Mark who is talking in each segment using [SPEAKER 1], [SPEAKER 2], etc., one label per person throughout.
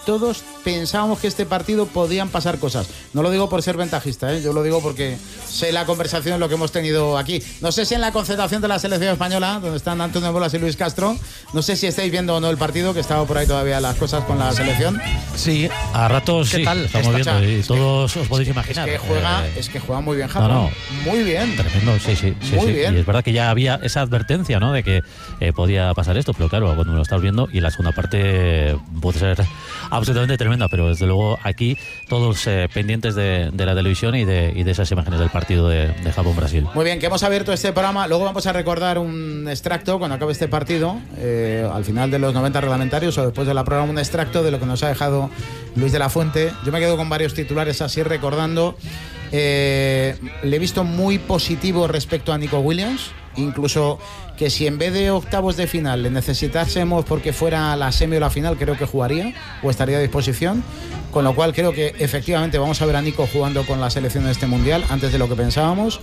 [SPEAKER 1] todos pensábamos que este partido podían pasar cosas. No lo digo por ser ventajista, yo lo digo porque sé la conversación, lo que hemos tenido aquí. No sé si en la concentración de la selección española, donde están Antonio Bolas y Luis Castro, no sé si estáis viendo o no el partido, que estaba por ahí todavía las cosas con la selección.
[SPEAKER 2] Sí, a ratos sí, estamos viendo y todos os podéis imaginar.
[SPEAKER 1] Es que juega muy bien Japón. Muy bien.
[SPEAKER 2] Tremendo, sí.
[SPEAKER 1] Muy bien.
[SPEAKER 2] Y es verdad que ya había esa advertencia, ¿no?, de que podía pasar esto, pero claro, cuando lo estás viendo, y la segunda parte puede ser absolutamente tremenda, pero desde luego aquí todos pendientes de la televisión y de esas imágenes del partido de Japón-Brasil.
[SPEAKER 1] Muy bien, que hemos abierto este programa. Luego vamos a recordar un extracto cuando acabe este partido, al final de los 90 reglamentarios o después de la programa, un extracto de lo que nos ha dejado Luis de la Fuente. Yo me quedo con varios titulares así recordando. Le he visto muy positivo respecto a Nico Williams, incluso que si en vez de octavos de final le necesitásemos porque fuera la semi o la final, creo que jugaría o estaría a disposición, con lo cual creo que efectivamente vamos a ver a Nico jugando con la selección de este mundial antes de lo que pensábamos.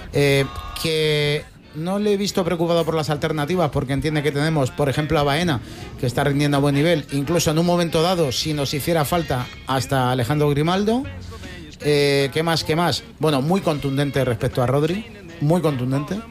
[SPEAKER 1] Que no le he visto preocupado por las alternativas, porque entiende que tenemos, por ejemplo, a Baena, que está rindiendo a buen nivel, incluso en un momento dado, si nos hiciera falta, hasta Alejandro Grimaldo. ¿Qué más? Bueno, muy contundente respecto a Rodri, muy contundente.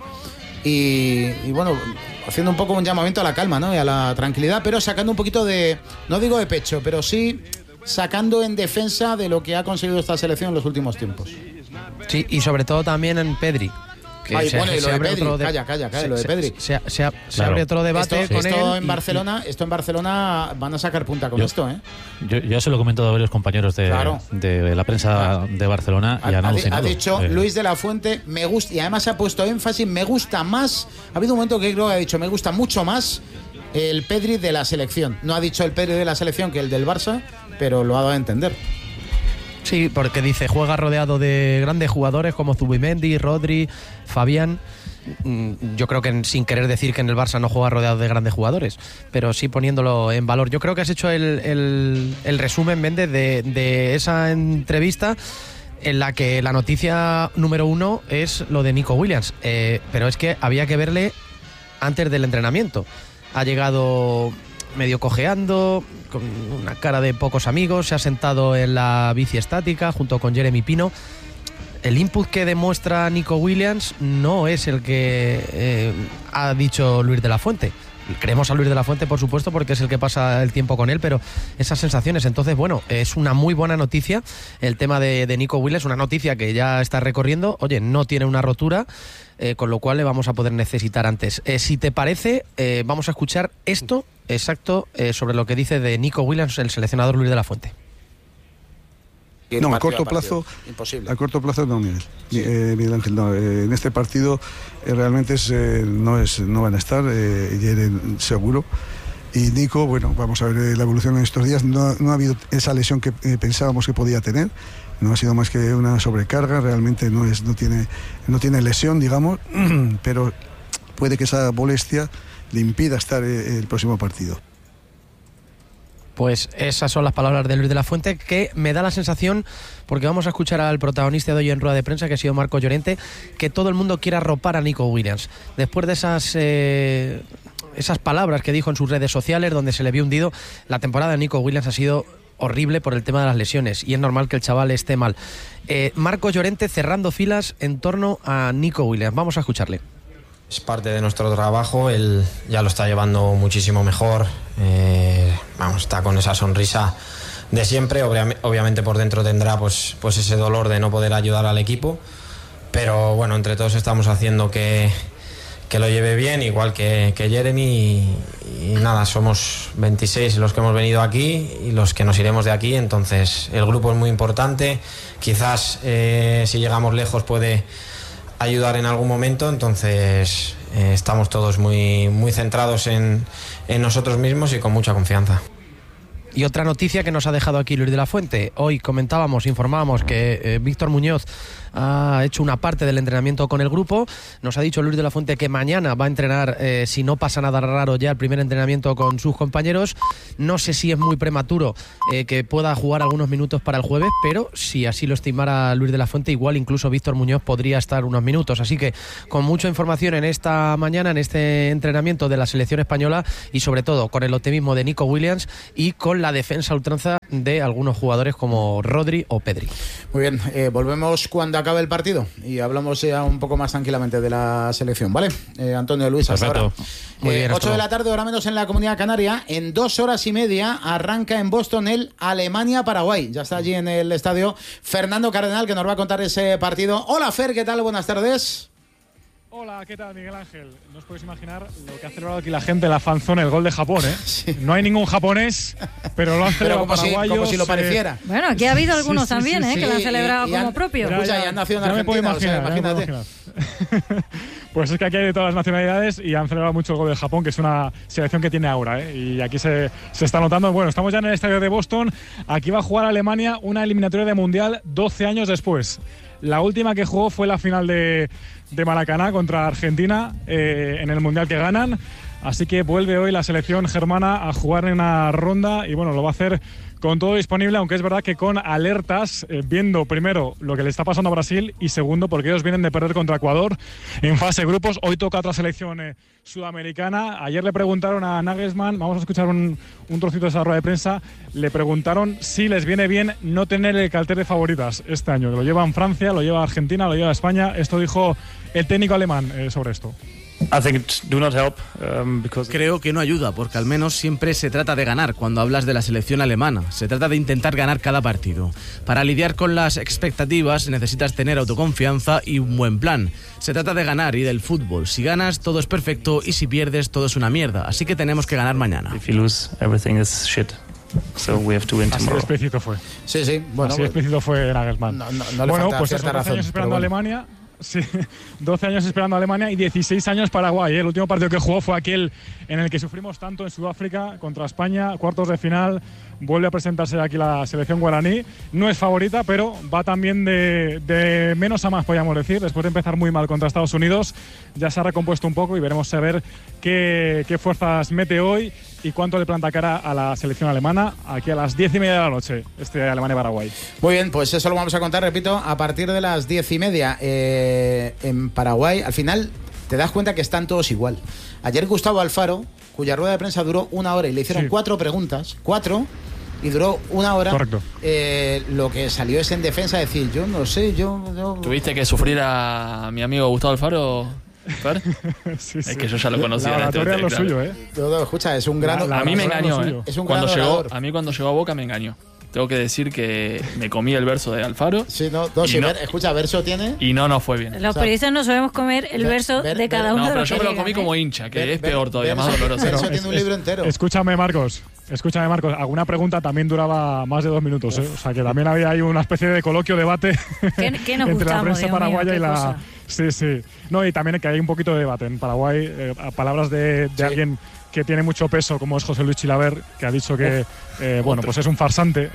[SPEAKER 1] Y bueno, haciendo un poco un llamamiento a la calma, ¿no?, y a la tranquilidad, pero sacando un poquito de, no digo de pecho, pero sí sacando en defensa de lo que ha conseguido esta selección en los últimos tiempos.
[SPEAKER 3] Sí, y sobre todo también en Pedri.
[SPEAKER 1] Lo de Pedri, calla, lo de Pedri.
[SPEAKER 3] Se abre otro debate con
[SPEAKER 1] esto
[SPEAKER 3] él.
[SPEAKER 1] Esto en Barcelona van a sacar punta con esto, ¿eh?
[SPEAKER 2] Yo se lo he comentado a varios compañeros de la prensa de Barcelona y han alucinado.
[SPEAKER 1] Ha dicho Luis de la Fuente, me gusta, y además ha puesto énfasis, me gusta más. Ha habido un momento que creo que ha dicho, me gusta mucho más el Pedri de la selección. No ha dicho el Pedri de la selección que el del Barça, pero lo ha dado a entender.
[SPEAKER 3] Sí, porque dice, juega rodeado de grandes jugadores como Zubimendi, Rodri, Fabián. Yo creo que sin querer decir que en el Barça no juega rodeado de grandes jugadores, pero sí poniéndolo en valor. Yo creo que has hecho el resumen, Méndez, de esa entrevista en la que la noticia número uno es lo de Nico Williams. Pero es que había que verle antes del entrenamiento. Ha llegado medio cojeando, con una cara de pocos amigos, se ha sentado en la bici estática junto con Jeremy Pino. El input que demuestra Nico Williams no es el que ha dicho Luis de la Fuente. Creemos a Luis de la Fuente, por supuesto, porque es el que pasa el tiempo con él, pero esas sensaciones, entonces, bueno, es una muy buena noticia el tema de Nico Williams, una noticia que ya está recorriendo. Oye, no tiene una rotura, con lo cual le vamos a poder necesitar antes. Si te parece, vamos a escuchar esto exacto sobre lo que dice de Nico Williams el seleccionador Luis de la Fuente.
[SPEAKER 4] No, a corto plazo, imposible. A corto plazo no, Miguel Ángel, no. En este partido realmente no van a estar, Jeren seguro. Y Nico, bueno, vamos a ver la evolución en estos días. No ha habido esa lesión que pensábamos que podía tener. No ha sido más que una sobrecarga. Realmente no tiene lesión, digamos, pero puede que esa molestia le impida estar el próximo partido.
[SPEAKER 3] Pues esas son las palabras de Luis de la Fuente, que me da la sensación, porque vamos a escuchar al protagonista de hoy en rueda de prensa, que ha sido Marco Llorente, que todo el mundo quiere arropar a Nico Williams. Después de esas palabras que dijo en sus redes sociales, donde se le vio hundido, la temporada de Nico Williams ha sido horrible por el tema de las lesiones, y es normal que el chaval esté mal. Marco Llorente cerrando filas en torno a Nico Williams. Vamos a escucharle.
[SPEAKER 5] Es parte de nuestro trabajo, él ya lo está llevando muchísimo mejor, está con esa sonrisa de siempre. Obviamente por dentro tendrá pues ese dolor de no poder ayudar al equipo, pero bueno, entre todos estamos haciendo que lo lleve bien, igual que Jeremy, y nada, somos 26 los que hemos venido aquí y los que nos iremos de aquí, entonces el grupo es muy importante, quizás si llegamos lejos puede ayudar en algún momento, entonces estamos todos muy, muy centrados en nosotros mismos y con mucha confianza.
[SPEAKER 3] Y otra noticia que nos ha dejado aquí Luis de la Fuente. Hoy informábamos que Víctor Muñoz ha hecho una parte del entrenamiento con el grupo. Nos ha dicho Luis de la Fuente que mañana va a entrenar, si no pasa nada raro, ya el primer entrenamiento con sus compañeros. No sé si es muy prematuro que pueda jugar algunos minutos para el jueves, pero si así lo estimara Luis de la Fuente, igual incluso Víctor Muñoz podría estar unos minutos. Así que con mucha información en esta mañana, en este entrenamiento de la selección española, y sobre todo con el optimismo de Nico Williams y con la la defensa a ultranza de algunos jugadores como Rodri o Pedri.
[SPEAKER 1] Muy bien, volvemos cuando acabe el partido y hablamos ya un poco más tranquilamente de la selección, ¿vale? Antonio, Luis, hasta ahora.
[SPEAKER 3] Muy bien,
[SPEAKER 1] 8 de la tarde, hora menos en la Comunidad Canaria. En 2 horas y media arranca en Boston el Alemania-Paraguay. Ya está allí en el estadio Fernando Cardenal, que nos va a contar ese partido. Hola, Fer, ¿qué tal? Buenas tardes.
[SPEAKER 6] Hola, ¿qué tal, Miguel Ángel? No os podéis imaginar lo que ha celebrado aquí la gente de la fanzone, el gol de Japón, ¿eh?
[SPEAKER 1] Sí.
[SPEAKER 6] No hay ningún japonés, pero lo han celebrado paraguayos.
[SPEAKER 1] Como si lo pareciera.
[SPEAKER 7] Bueno, aquí ha habido algunos también, que lo han celebrado como propio.
[SPEAKER 1] Escucha, ya han nacido en Argentina, o sea, imagínate.
[SPEAKER 6] Pues es que aquí hay de todas las nacionalidades y han celebrado mucho el gol de Japón, que es una selección que tiene aura, ¿eh? Y aquí se está notando. Bueno, estamos ya en el estadio de Boston. Aquí va a jugar Alemania una eliminatoria de Mundial 12 años después. La última que jugó fue la final de Maracaná contra Argentina en el Mundial que ganan. Así que vuelve hoy la selección germana a jugar en una ronda y bueno, lo va a hacer con todo disponible, aunque es verdad que con alertas, viendo primero lo que le está pasando a Brasil y segundo porque ellos vienen de perder contra Ecuador en fase de grupos. Hoy toca otra selección sudamericana. Ayer le preguntaron a Nagelsmann, vamos a escuchar un trocito de esa rueda de prensa, le preguntaron si les viene bien no tener el cartel de favoritas este año. Lo lleva en Francia, lo lleva Argentina, lo lleva España. Esto dijo el técnico alemán sobre esto.
[SPEAKER 8] Creo que no ayuda, porque al menos siempre se trata de ganar cuando hablas de la selección alemana. Se trata de intentar ganar cada partido. Para lidiar con las expectativas necesitas tener autoconfianza y un buen plan. Se trata de ganar y del fútbol. Si ganas, todo es perfecto, y si pierdes, todo es una mierda. Así que tenemos que ganar mañana.
[SPEAKER 6] Así explícito fue.
[SPEAKER 1] Sí. Bueno,
[SPEAKER 6] así explícito fue Nagelsmann.
[SPEAKER 1] No le
[SPEAKER 6] bueno,
[SPEAKER 1] falta
[SPEAKER 6] pues
[SPEAKER 1] cierta
[SPEAKER 6] 12
[SPEAKER 1] razón,
[SPEAKER 6] años esperando
[SPEAKER 1] pero
[SPEAKER 6] a
[SPEAKER 1] bueno.
[SPEAKER 6] Alemania. Sí, 12 años esperando a Alemania y 16 años Paraguay. El último partido que jugó fue aquel en el que sufrimos tanto en Sudáfrica contra España, cuartos de final. Vuelve a presentarse aquí la selección guaraní. No es favorita, pero va también de menos a más, podríamos decir. Después de empezar muy mal contra Estados Unidos, ya se ha recompuesto un poco y veremos a ver qué fuerzas mete hoy y cuánto le planta cara a la selección alemana aquí a las 10:30 de la noche, Alemania-Paraguay.
[SPEAKER 1] Muy bien, pues eso lo vamos a contar, repito, a partir de las 10:30 en Paraguay. Al final te das cuenta que están todos igual. Ayer Gustavo Alfaro, cuya rueda de prensa duró 1 hora y le hicieron 4 preguntas, y duró 1 hora.
[SPEAKER 6] Correcto.
[SPEAKER 1] Lo que salió es en defensa decir, yo no sé, yo...
[SPEAKER 9] ¿Tuviste que sufrir a mi amigo Gustavo Alfaro, Fer?
[SPEAKER 6] Sí.
[SPEAKER 9] Es que yo ya lo conocía.
[SPEAKER 6] La oratoria es lo
[SPEAKER 9] claro.
[SPEAKER 6] suyo, ¿eh?
[SPEAKER 1] No, escucha, es un gran...
[SPEAKER 9] A mí me engañó, ¿eh?
[SPEAKER 1] Es un gran orador.
[SPEAKER 9] A mí cuando llegó a Boca me engañó. Tengo que decir que me comí el verso de Alfaro.
[SPEAKER 1] Sí, no, escucha, verso tiene...
[SPEAKER 9] Y no fue bien.
[SPEAKER 7] Los periodistas no sabemos comer el verso de cada uno.
[SPEAKER 9] No, pero
[SPEAKER 7] de
[SPEAKER 9] yo me lo comí como hincha, que es peor todavía, más doloroso.
[SPEAKER 1] Verso tiene un libro entero.
[SPEAKER 6] Escúchame, Marcos, alguna pregunta también duraba más de 2 minutos, ¿eh? O sea, que también había ahí una especie de coloquio, debate
[SPEAKER 7] ¿Qué nos
[SPEAKER 6] entre la
[SPEAKER 7] gustamos,
[SPEAKER 6] prensa
[SPEAKER 7] Dios
[SPEAKER 6] paraguaya
[SPEAKER 7] mío,
[SPEAKER 6] y la...
[SPEAKER 7] cosa?
[SPEAKER 6] Sí. No, y también que hay un poquito de debate en Paraguay, palabras de alguien que tiene mucho peso, como es José Luis Chilaver, que ha dicho que bueno, pues es un farsante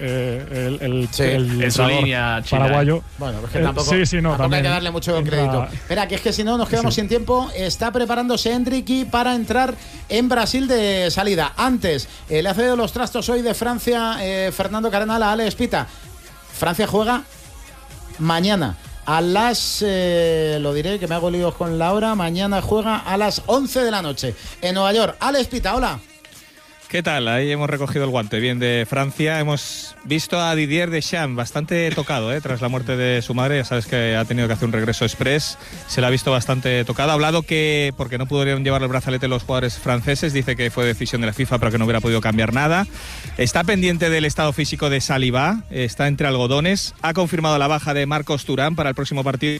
[SPEAKER 6] el
[SPEAKER 9] su línea
[SPEAKER 6] paraguayo.
[SPEAKER 1] Bueno, pues que tampoco, tampoco
[SPEAKER 6] también
[SPEAKER 1] hay que darle mucho crédito. Espera, que es que si no nos quedamos sin tiempo. Está preparándose Enrique para entrar en Brasil de salida. Antes, le ha cedido los trastos hoy de Francia Fernando Cardenal a Ale Espita. Francia juega mañana a las, lo diré que me hago líos con la hora, mañana juega a las 11 de la noche en Nueva York. Alex Pita, hola.
[SPEAKER 10] ¿Qué tal? Ahí hemos recogido el guante bien de Francia. Hemos visto a Didier Deschamps bastante tocado tras la muerte de su madre. Ya sabes que ha tenido que hacer un regreso express. Se la ha visto bastante tocado. Ha hablado que porque no pudieron llevar el brazalete los jugadores franceses, dice que fue decisión de la FIFA, pero que no hubiera podido cambiar nada. Está pendiente del estado físico de Saliba. Está entre algodones. Ha confirmado la baja de Marcos Thuram para el próximo partido.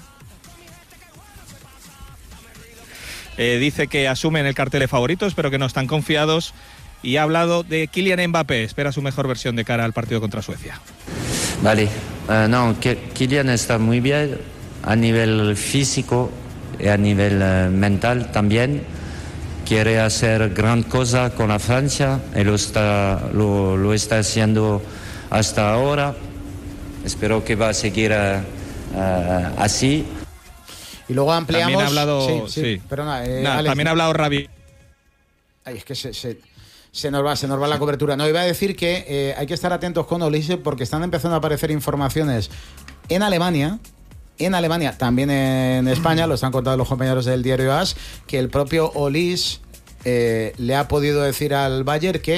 [SPEAKER 10] Dice que asumen el cartel de favoritos, pero que no están confiados. Y ha hablado de Kylian Mbappé. Espera su mejor versión de cara al partido contra Suecia.
[SPEAKER 11] Vale, no, Kylian está muy bien a nivel físico y a nivel mental también. Quiere hacer gran cosa con la Francia y lo está haciendo hasta ahora. Espero que va a seguir así.
[SPEAKER 1] Y luego ampliamos.
[SPEAKER 10] También ha hablado, también ha hablado Rabi.
[SPEAKER 1] Ay, es que se nos va la cobertura. No, iba a decir que hay que estar atentos con Olise porque están empezando a aparecer informaciones en Alemania, también en España, lo están contando los compañeros del diario AS, que el propio Olise le ha podido decir al Bayern que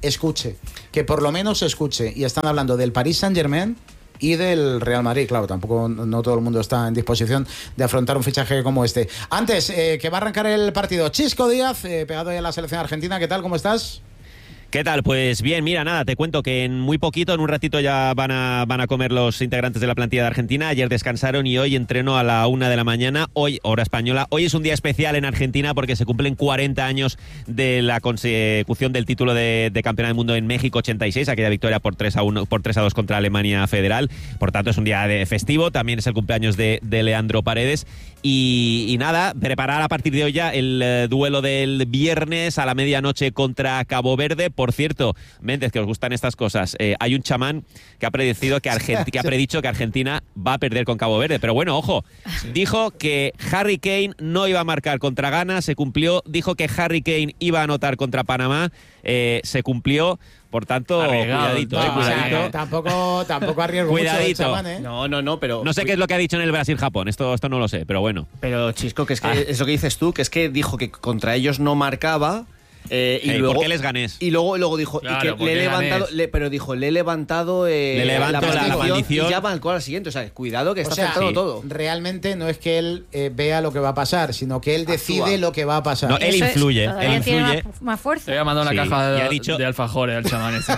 [SPEAKER 1] escuche, que por lo menos escuche. Y están hablando del Paris Saint-Germain y del Real Madrid. Claro, tampoco no todo el mundo está en disposición de afrontar un fichaje como este. Antes, que va a arrancar el partido, Chisco Díaz, pegado ya a la selección argentina. ¿Qué tal? ¿Cómo estás?
[SPEAKER 12] ¿Qué tal? Pues bien, mira, nada, te cuento que en muy poquito, en un ratito ya van a comer los integrantes de la plantilla de Argentina. Ayer descansaron y hoy entreno a la 1 de la mañana, hoy, hora española. Hoy es un día especial en Argentina porque se cumplen 40 años de la consecución del título de campeón del mundo en México 86, aquella victoria por 3-2 contra Alemania Federal. Por tanto, es un día de festivo. También es el cumpleaños de Leandro Paredes. Y nada, preparar a partir de hoy ya el duelo del viernes a la medianoche contra Cabo Verde. Por cierto, Méndez, que os gustan estas cosas, hay un chamán que ha predicho que Argentina va a perder con Cabo Verde. Pero bueno, ojo, dijo que Harry Kane no iba a marcar contra Ghana, se cumplió. Dijo que Harry Kane iba a anotar contra Panamá, se cumplió. Por tanto, cuidadito, cuidadito.
[SPEAKER 1] Tampoco arriesgo
[SPEAKER 12] cuidadito.
[SPEAKER 1] Mucho el chamán,
[SPEAKER 13] No, pero...
[SPEAKER 12] No sé qué es lo que ha dicho en el Brasil-Japón, esto no lo sé, pero bueno.
[SPEAKER 13] Pero, Chisco, que es que es lo que dices tú, que es que dijo que contra ellos no marcaba...
[SPEAKER 12] y luego, ¿por qué les ganés?
[SPEAKER 13] Y luego dijo, claro, y que le he levantado, le he levantado
[SPEAKER 12] la maldición
[SPEAKER 13] y ya marcó a la siguiente. O sea, cuidado que está acertando todo.
[SPEAKER 1] Realmente no es que él vea lo que va a pasar, sino que él decide lo que va a pasar.
[SPEAKER 12] No, él influye.
[SPEAKER 7] Él influye. Más fuerza.
[SPEAKER 9] Le voy a mandar una caja de alfajores al chamán ese.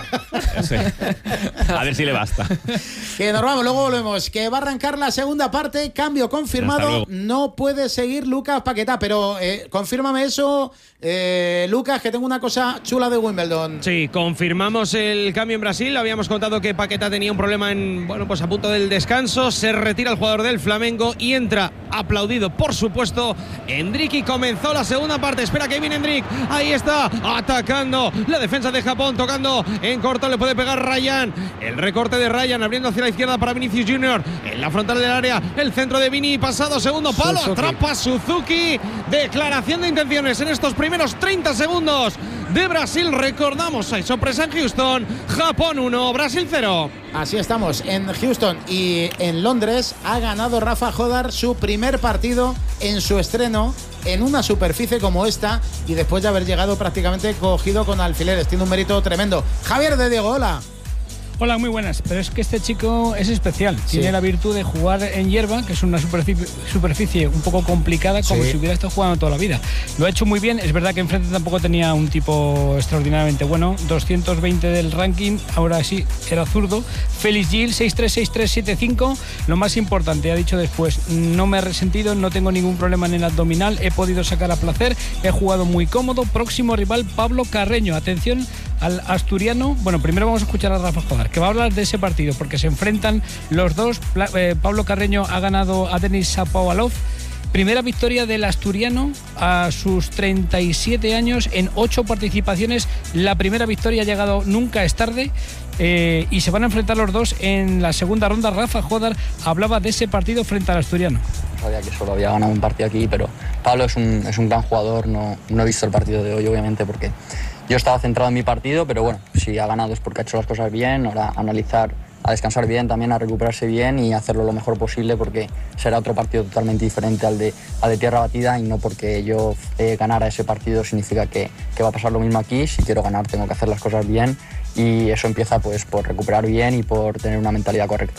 [SPEAKER 12] A ver si le basta.
[SPEAKER 1] Que nos vamos, luego volvemos. Que va a arrancar la segunda parte. Cambio confirmado. No puede seguir Lucas Paquetá, pero confírmame eso, Lucas, que tengo una cosa chula de Wimbledon.
[SPEAKER 14] Sí, confirmamos el cambio en Brasil. Habíamos contado que Paquetá tenía un problema pues a punto del descanso. Se retira el jugador del Flamengo y entra, aplaudido por supuesto, Hendrik. Y comenzó la segunda parte. Espera que viene Hendrik. Ahí está, atacando la defensa de Japón, tocando en corto, le puede pegar Ryan. El recorte de Ryan, abriendo hacia la izquierda para Vinicius Junior. En la frontal del área, el centro de Vini, pasado segundo palo, atrapa Suzuki. Declaración de intenciones en estos primeros 30 segundos de Brasil. Recordamos, hay sorpresa en Houston. Japón 1, Brasil 0.
[SPEAKER 1] Así estamos en Houston y en Londres. Ha ganado Rafa Jodar su primer partido en su estreno en una superficie como esta y después de haber llegado prácticamente cogido con alfileres. Tiene un mérito tremendo. Javier de Diego, hola.
[SPEAKER 15] Hola, muy buenas. Pero es que este chico es especial. Sí. Tiene la virtud de jugar en hierba, que es una superficie un poco complicada, como si hubiera estado jugando toda la vida. Lo ha hecho muy bien. Es verdad que enfrente tampoco tenía un tipo extraordinariamente bueno. 220 del ranking, ahora sí, era zurdo. Félix Gil, 6-3, 6-3, 7-5. Lo más importante, ha dicho después, no me he resentido, no tengo ningún problema en el abdominal, he podido sacar a placer, he jugado muy cómodo. Próximo rival, Pablo Carreño. Atención al asturiano. Bueno, primero vamos a escuchar a Rafa Jodar, que va a hablar de ese partido, porque se enfrentan los dos. Pablo Carreño ha ganado a Denis Shapovalov. Primera victoria del asturiano a sus 37 años en 8 participaciones. La primera victoria ha llegado, nunca es tarde. Y se van a enfrentar los dos en la segunda ronda. Rafa Jodar hablaba de ese partido frente al asturiano.
[SPEAKER 16] Sabía que solo había ganado un partido aquí, pero Pablo es un gran jugador. No he visto el partido de hoy, obviamente, porque yo estaba centrado en mi partido, pero bueno, si ha ganado es porque ha hecho las cosas bien. Ahora a descansar bien, también a recuperarse bien y hacerlo lo mejor posible, porque será otro partido totalmente diferente al de tierra batida, y no porque yo ganara ese partido significa que va a pasar lo mismo aquí. Si quiero ganar tengo que hacer las cosas bien, y eso empieza pues por recuperar bien y por tener una mentalidad correcta.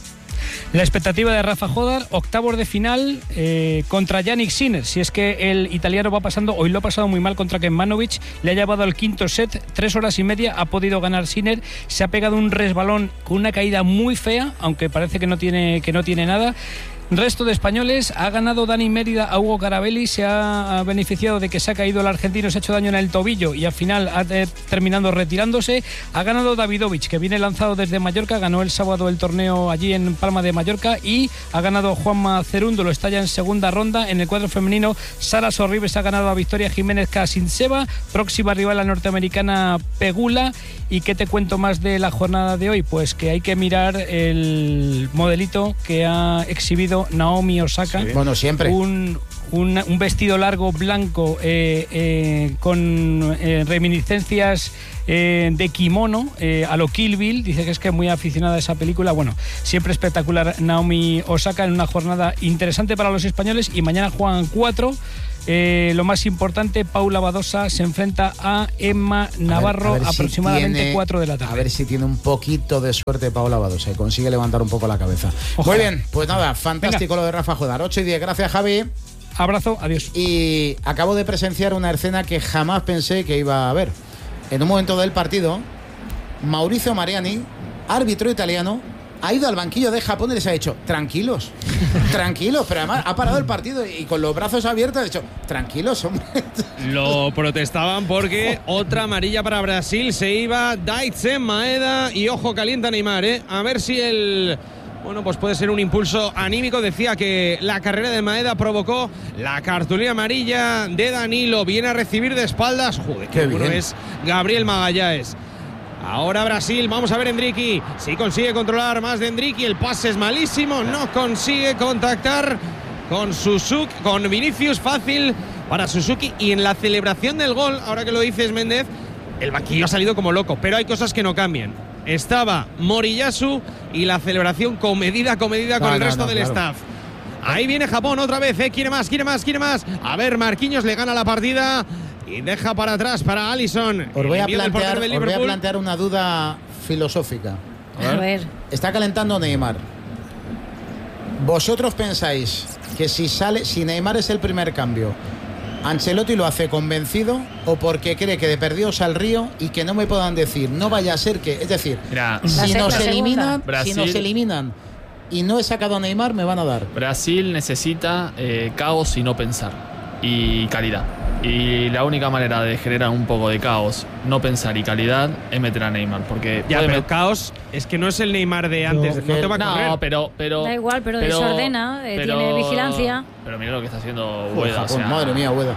[SPEAKER 15] La expectativa de Rafa Jodar, octavos de final contra Yannick Sinner. Si es que el italiano va pasando, hoy lo ha pasado muy mal contra Kecmanovic, le ha llevado al quinto set, 3 horas y media, ha podido ganar Sinner, se ha pegado un resbalón con una caída muy fea, aunque parece que no tiene nada. Resto de españoles, ha ganado Dani Mérida a Hugo Carabelli, se ha beneficiado de que se ha caído el argentino, se ha hecho daño en el tobillo y al final ha terminado retirándose. Ha ganado Davidovich, que viene lanzado desde Mallorca, ganó el sábado el torneo allí en Palma de Mallorca, y ha ganado Juanma Cerúndolo, está ya en segunda ronda. En el cuadro femenino, Sara Sorribes ha ganado a Victoria Jiménez Kasinseva, próxima rival la norteamericana Pegula. ¿Y qué te cuento más de la jornada de hoy? Pues que hay que mirar el modelito que ha exhibido Naomi Osaka.
[SPEAKER 1] Sí. Bueno, siempre.
[SPEAKER 15] Un un vestido largo blanco con reminiscencias de kimono a lo Kill Bill. Dice que es muy aficionada a esa película. Bueno, siempre espectacular Naomi Osaka en una jornada interesante para los españoles, y mañana juegan 4. Lo más importante, Paula Badosa se enfrenta a Emma Navarro a ver aproximadamente 4 de la tarde.
[SPEAKER 1] A ver si tiene un poquito de suerte Paula Badosa y consigue levantar un poco la cabeza. Ojalá. Muy bien, pues nada, fantástico. Venga. Lo de Rafa Jodar. 8:10, gracias Javi.
[SPEAKER 15] Abrazo, adiós.
[SPEAKER 1] Y acabo de presenciar una escena que jamás pensé que iba a ver. En un momento del partido, Maurizio Mariani, árbitro italiano, ha ido al banquillo de Japón y les ha dicho: tranquilos, tranquilos, pero además ha parado el partido y con los brazos abiertos ha dicho: tranquilos, hombre.
[SPEAKER 14] Lo protestaban porque otra amarilla para Brasil, se iba Daizen Maeda y ojo, calienta Neymar, a ver si pues puede ser un impulso anímico. Decía que la carrera de Maeda provocó la cartulina amarilla de Danilo, viene a recibir de espaldas. Joder, qué bueno es Gabriel Magalhães. Ahora Brasil, vamos a ver Endricky, si consigue controlar más de Endricky, el pase es malísimo, no consigue contactar con Vinicius, fácil para Suzuki. Y en la celebración del gol, ahora que lo dices Méndez, el banquillo ha salido como loco, pero hay cosas que no cambian. Estaba Moriyasu y la celebración comedida con el resto del staff. Ahí viene Japón otra vez, quiere más. A ver, Marquinhos le gana la partida y deja para atrás para Alisson.
[SPEAKER 1] Os voy a plantear una duda filosófica.
[SPEAKER 7] A ver.
[SPEAKER 1] Está calentando Neymar. ¿Vosotros pensáis que si Neymar es el primer cambio, Ancelotti lo hace convencido o porque cree que de perdidos al río y que no me puedan decir, no vaya a ser que, es decir,
[SPEAKER 9] mira,
[SPEAKER 1] si nos eliminan y no he sacado a Neymar, me van a dar?
[SPEAKER 9] Brasil necesita caos y no pensar, y calidad. Y la única manera de generar un poco de caos, no pensar y calidad, es meter a Neymar. Porque
[SPEAKER 14] pero caos es que no es el Neymar de antes, no te va a correr.
[SPEAKER 9] No, pero
[SPEAKER 7] da igual, pero desordena, tiene vigilancia.
[SPEAKER 9] Pero mira lo que está haciendo Ueda.
[SPEAKER 1] Madre mía, Ueda.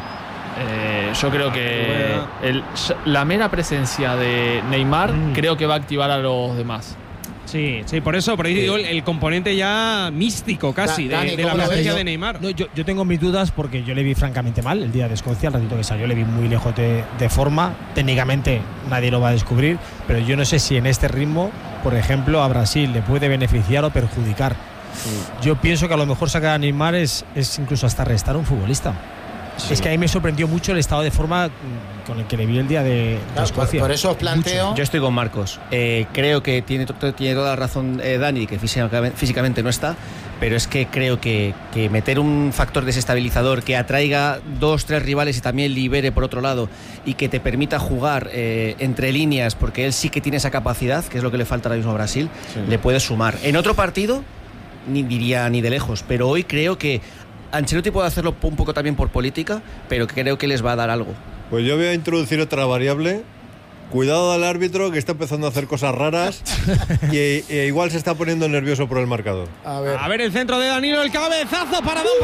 [SPEAKER 9] Yo creo que la mera presencia de Neymar creo que va a activar a los demás.
[SPEAKER 14] Sí, por eso digo el componente ya místico casi de la presencia de Neymar.
[SPEAKER 17] No, yo tengo mis dudas porque yo le vi francamente mal el día de Escocia, el ratito que salió le vi muy lejos de forma. Técnicamente nadie lo va a descubrir, pero yo no sé si en este ritmo, por ejemplo, a Brasil le puede beneficiar o perjudicar. Yo pienso que a lo mejor sacar a Neymar es incluso hasta restar a un futbolista. Sí. Es que a mí me sorprendió mucho el estado de forma con el que le vi el día de Escocia.
[SPEAKER 1] Por eso os planteo.
[SPEAKER 13] Yo estoy con Marcos. Creo que tiene toda la razón Dani, que físicamente no está, pero es que creo que meter un factor desestabilizador que atraiga 2-3 rivales y también libere por otro lado y que te permita jugar entre líneas, porque él sí que tiene esa capacidad, que es lo que le falta ahora mismo a Brasil, le puede sumar. En otro partido, ni diría ni de lejos, pero hoy creo que Ancelotti puede hacerlo un poco también por política, pero creo que les va a dar algo.
[SPEAKER 18] Pues yo voy a introducir otra variable. Cuidado al árbitro, que está empezando a hacer cosas raras y igual se está poniendo nervioso por el marcador.
[SPEAKER 14] A ver el centro de Danilo, el cabezazo,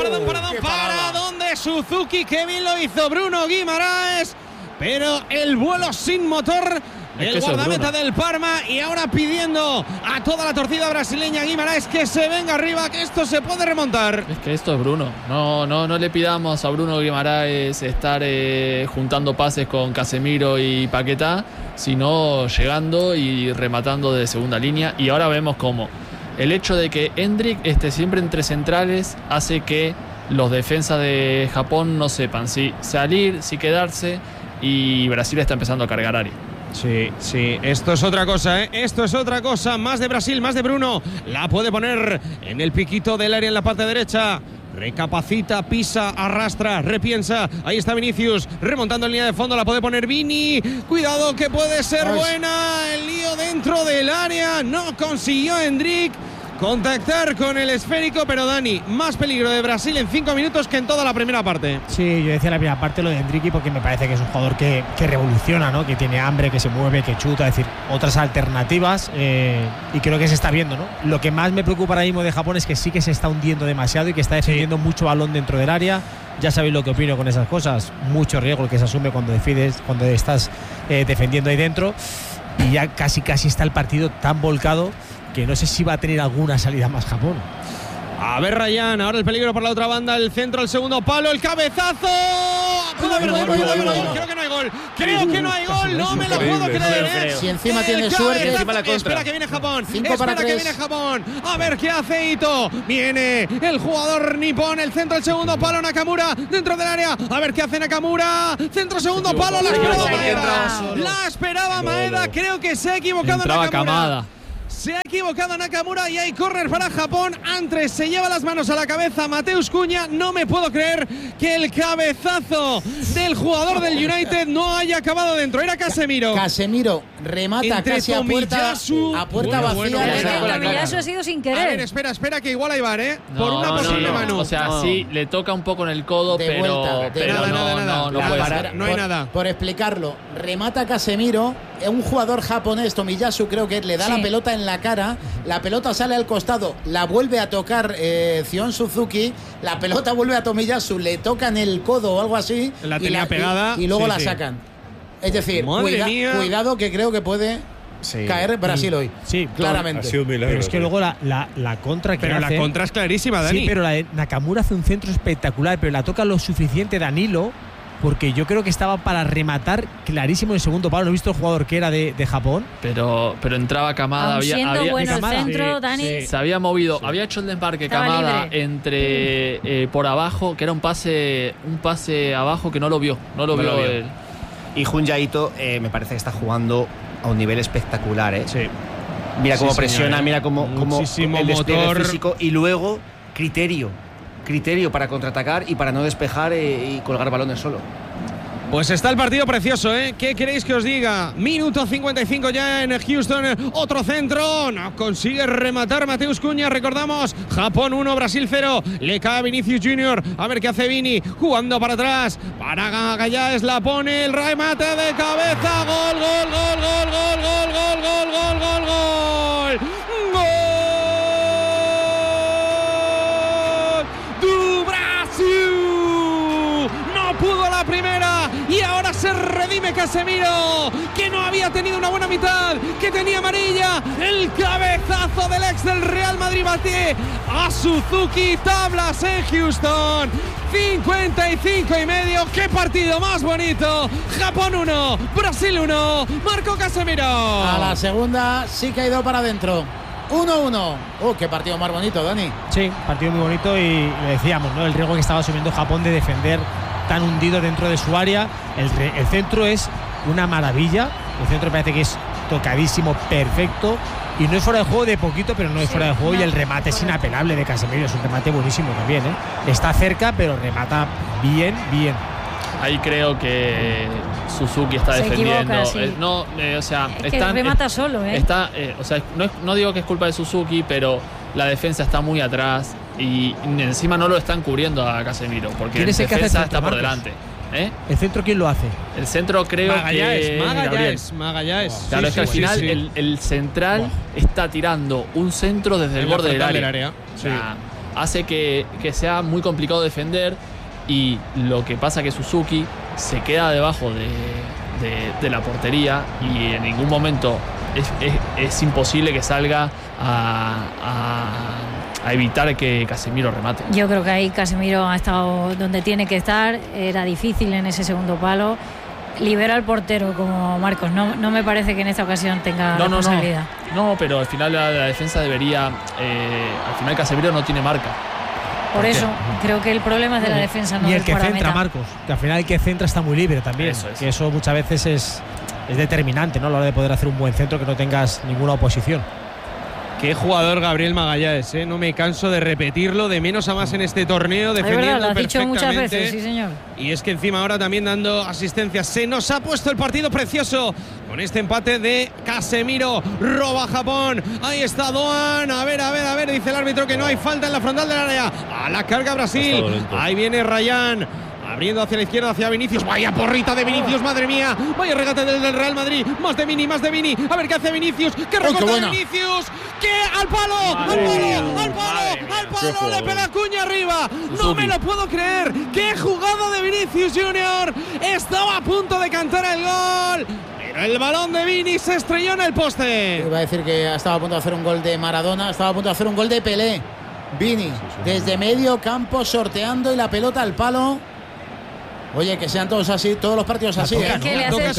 [SPEAKER 14] paradón de Suzuki, que bien lo hizo Bruno Guimaraes, pero el vuelo sin motor el guardameta del Parma, y ahora pidiendo a toda la torcida brasileña Guimaraes que se venga arriba, que esto se puede remontar.
[SPEAKER 9] Es que esto es Bruno. No le pidamos a Bruno Guimaraes estar juntando pases con Casemiro y Paquetá, sino llegando y rematando de segunda línea. Y ahora vemos cómo el hecho de que Endrick esté siempre entre centrales hace que los defensas de Japón no sepan si salir, si quedarse, y Brasil está empezando a cargar área.
[SPEAKER 14] Sí, esto es otra cosa, Esto es otra cosa. Más de Brasil, más de Bruno. La puede poner en el piquito del área en la parte derecha. Recapacita, pisa, arrastra, repiensa. Ahí está Vinicius, remontando en línea de fondo. La puede poner Vini. Cuidado, que puede ser buena. El lío dentro del área. No consiguió Endrick contactar con el esférico, pero Dani, más peligro de Brasil en 5 minutos que en toda la primera parte.
[SPEAKER 17] Sí, yo decía en la primera parte lo de Endricky porque me parece que es un jugador que revoluciona, ¿no? Que tiene hambre, que se mueve, que chuta, es decir, otras alternativas, y creo que se está viendo, ¿no? Lo que más me preocupa ahora mismo de Japón es que sí que se está hundiendo demasiado y que está defendiendo mucho balón dentro del área. Ya sabéis lo que opino con esas cosas, mucho riesgo el que se asume cuando estás defendiendo ahí dentro, y ya casi está el partido tan volcado que no sé si va a tener alguna salida más Japón.
[SPEAKER 14] A ver, Rayán, ahora el peligro por la otra banda, el centro, el segundo palo, el cabezazo. Creo que no hay gol. Creo que no hay gol. No me lo puedo creer.
[SPEAKER 1] Si encima tiene suerte,
[SPEAKER 14] encima la contra. Espera que viene Japón. Espera que viene Japón. A ver qué hace Ito. Viene el jugador nipón, el centro, el segundo palo, Nakamura dentro del área. A ver qué hace Nakamura. Centro, segundo palo, la esperaba Maeda. Creo que se ha equivocado Nakamura.
[SPEAKER 9] Kamada.
[SPEAKER 14] Se ha equivocado Nakamura y hay córner para Japón. Andrés se lleva las manos a la cabeza. Mateus Cunha, no me puedo creer que el cabezazo del jugador del United no haya acabado dentro. Era Casemiro.
[SPEAKER 1] Casemiro remata entre casi a puerta vacía.
[SPEAKER 7] Tomiyasu ha sido sin querer.
[SPEAKER 14] A ver, espera, que igual hay VAR, ¿eh?
[SPEAKER 9] Por una posible mano. O sea, sí, le toca un poco en el codo, pero
[SPEAKER 14] nada.
[SPEAKER 9] No puede ser.
[SPEAKER 14] No hay nada.
[SPEAKER 1] Por explicarlo, remata Casemiro. Un jugador japonés, Tomiyasu, creo que le da la pelota en la cara, la pelota sale al costado, la vuelve a tocar Zion Suzuki, la pelota vuelve a Tomiyasu, le tocan el codo o algo así,
[SPEAKER 14] la tenía pegada
[SPEAKER 1] y luego la sacan. Es decir, cuidado que creo que puede caer Brasil hoy. Sí, claramente.
[SPEAKER 17] Ha sido un milagro, pero es que luego la contra que
[SPEAKER 14] pero
[SPEAKER 17] hace,
[SPEAKER 14] la contra es clarísima, Dani.
[SPEAKER 17] Sí, pero la de Nakamura hace un centro espectacular, pero la toca lo suficiente Danilo, porque yo creo que estaba para rematar clarísimo en el segundo palo. No he visto el jugador que era de Japón.
[SPEAKER 9] Pero entraba Kamada.
[SPEAKER 7] Siendo bueno el centro, Dani.
[SPEAKER 9] Se había movido, había hecho el desmarque Kamada entre por abajo, que era un pase abajo que no lo vio. Él.
[SPEAKER 13] Y Junya Ito me parece que está jugando a un nivel espectacular, ¿eh?
[SPEAKER 14] Sí.
[SPEAKER 13] Mira cómo presiona, mira cómo el despliegue
[SPEAKER 14] motor
[SPEAKER 13] físico y luego criterio para contraatacar y para no despejar y colgar balones solo.
[SPEAKER 14] Pues está el partido precioso, ¿eh? ¿Qué queréis que os diga? Minuto 55 ya en Houston. Otro centro. No consigue rematar Mateus Cunha. Recordamos, Japón 1, Brasil 0. Le cae a Vinicius Junior. A ver qué hace Vini. Jugando para atrás. Para Magallanes la pone. El remate de cabeza. Gol. Pudo la primera y ahora se redime Casemiro, que no había tenido una buena mitad, que tenía amarilla. El cabezazo del ex del Real Madrid bate a Suzuki. Tablas en Houston. 55,5. ¡Qué partido más bonito! Japón 1, Brasil 1. Marco Casemiro.
[SPEAKER 1] A la segunda sí que ha ido para adentro. 1-1. Qué partido más bonito, Dani.
[SPEAKER 17] Sí, partido muy bonito y lo decíamos, ¿no? El riesgo que estaba asumiendo Japón de defender tan hundido dentro de su área. El centro es una maravilla. El centro parece que es tocadísimo, perfecto. Y no es fuera de juego de poquito, pero no es fuera de juego. Y el remate es inapelable de Casemiro. Es un remate buenísimo también, ¿eh? Está cerca, pero remata bien.
[SPEAKER 9] Ahí creo que Suzuki está defendiendo.
[SPEAKER 7] Es que remata solo, ¿eh?
[SPEAKER 9] No digo que es culpa de Suzuki, pero la defensa está muy atrás y encima no lo están cubriendo a Casemiro, porque la defensa está por delante.
[SPEAKER 17] ¿El centro quién lo hace?
[SPEAKER 9] El centro creo
[SPEAKER 14] Magallanes.
[SPEAKER 9] Claro, es que al final el central está tirando un centro desde el borde del área. O sea, hace que sea muy complicado defender. Y lo que pasa es que Suzuki se queda debajo de la portería y en ningún momento es imposible que salga a evitar que Casemiro remate.
[SPEAKER 7] Yo creo que ahí Casemiro ha estado donde tiene que estar. Era difícil en ese segundo palo. Libera al portero como Marcos. No me parece que en esta ocasión tenga responsabilidad.
[SPEAKER 9] No, pero al final la defensa debería. Al final Casemiro no tiene marca.
[SPEAKER 7] Por eso creo que el problema es de la defensa, no
[SPEAKER 17] y el que centra,
[SPEAKER 7] meta.
[SPEAKER 17] Marcos, que al final el que centra está muy libre también. Que eso muchas veces es determinante, ¿no? A la hora de poder hacer un buen centro, que no tengas ninguna oposición.
[SPEAKER 14] Qué jugador Gabriel Magallanes, ¿eh? No me canso de repetirlo, de menos a más en este torneo, defendiendo
[SPEAKER 7] lo has dicho muchas
[SPEAKER 14] perfectamente.
[SPEAKER 7] veces, sí señor.
[SPEAKER 14] Y es que encima ahora también dando asistencia. Se nos ha puesto el partido precioso con este empate de Casemiro. Roba Japón. Ahí está Doan. A ver, dice el árbitro que no hay falta en la frontal del área. A la carga Brasil. Ahí viene Rayán. Abriendo hacia la izquierda, hacia Vinicius. Vaya porrita de Vinicius, madre mía. Vaya regate del Real Madrid. Más de Vini. A ver qué hace Vinicius. ¡Qué recorte de Vinicius! ¡Qué al palo! ¡Al palo! Le pega Cunha arriba. No me lo puedo creer. ¡Qué jugada de Vinicius Junior! Estaba a punto de cantar el gol. Pero el balón de Vini se estrelló en el poste.
[SPEAKER 1] Iba a decir que estaba a punto de hacer un gol de Maradona. Estaba a punto de hacer un gol de Pelé. Vini, desde medio campo sorteando y la pelota al palo. Oye, que sean todos así, todos los partidos así.
[SPEAKER 7] Es que le hace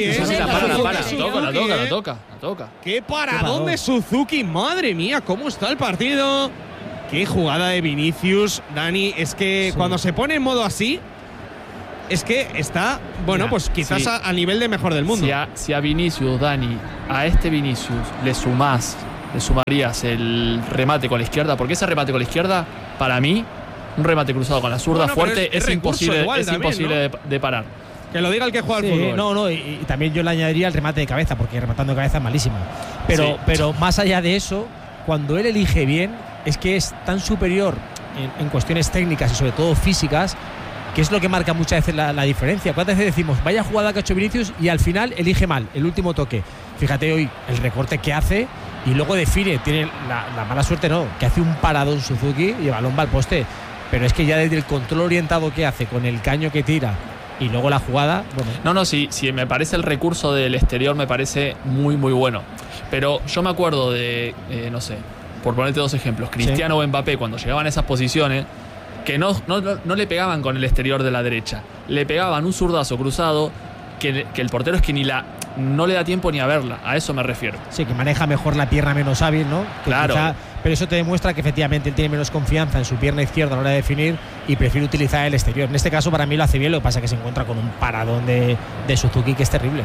[SPEAKER 9] la toca.
[SPEAKER 14] ¡Qué paradón de Suzuki! ¡Madre mía, cómo está el partido! ¡Qué jugada de Vinicius! Dani, es que cuando se pone en modo así, es que está, bueno, pues quizás a nivel de mejor del mundo.
[SPEAKER 9] Si a Vinicius, Dani, a este Vinicius le sumarías el remate con la izquierda, porque ese remate con la izquierda, para mí, un remate cruzado con la zurda fuerte es imposible, imposible de parar.
[SPEAKER 14] Que lo diga el que juega al fútbol.
[SPEAKER 17] Y también yo le añadiría el remate de cabeza, porque rematando de cabeza es malísimo. Pero más allá de eso, cuando él elige bien, es que es tan superior en cuestiones técnicas y sobre todo físicas, que es lo que marca muchas veces la diferencia. ¿Cuántas veces decimos, vaya jugada que ha hecho Vinicius y al final elige mal el último toque? Fíjate hoy el recorte que hace y luego define, tiene la mala suerte, que hace un paradón Suzuki y el balón va al poste. Pero es que ya desde el control orientado que hace, con el caño que tira y luego la jugada, bueno.
[SPEAKER 9] Sí, me parece el recurso del exterior, me parece muy, muy bueno. Pero yo me acuerdo de, no sé, por ponerte dos ejemplos, Cristiano o Mbappé, cuando llegaban a esas posiciones, que no le pegaban con el exterior de la derecha, le pegaban un zurdazo cruzado que el portero es que no le da tiempo ni a verla, a eso me refiero.
[SPEAKER 17] Sí, que maneja mejor la pierna menos hábil, ¿no?
[SPEAKER 9] Claro.
[SPEAKER 17] Pero eso te demuestra que efectivamente él tiene menos confianza en su pierna izquierda a la hora de definir y prefiere utilizar el exterior. En este caso para mí lo hace bien, lo que pasa es que se encuentra con un paradón de Suzuki que es terrible.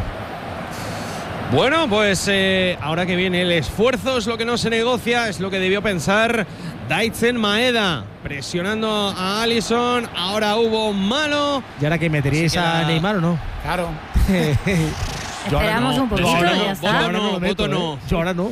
[SPEAKER 14] Bueno, pues ahora que viene el esfuerzo es lo que no se negocia, es lo que debió pensar Daizen Maeda, presionando a Alisson. Ahora hubo malo.
[SPEAKER 17] ¿Y ahora que meteríais a Neymar o no?
[SPEAKER 1] Claro.
[SPEAKER 7] Esperamos un poquito y ya está.
[SPEAKER 17] Yo ahora no.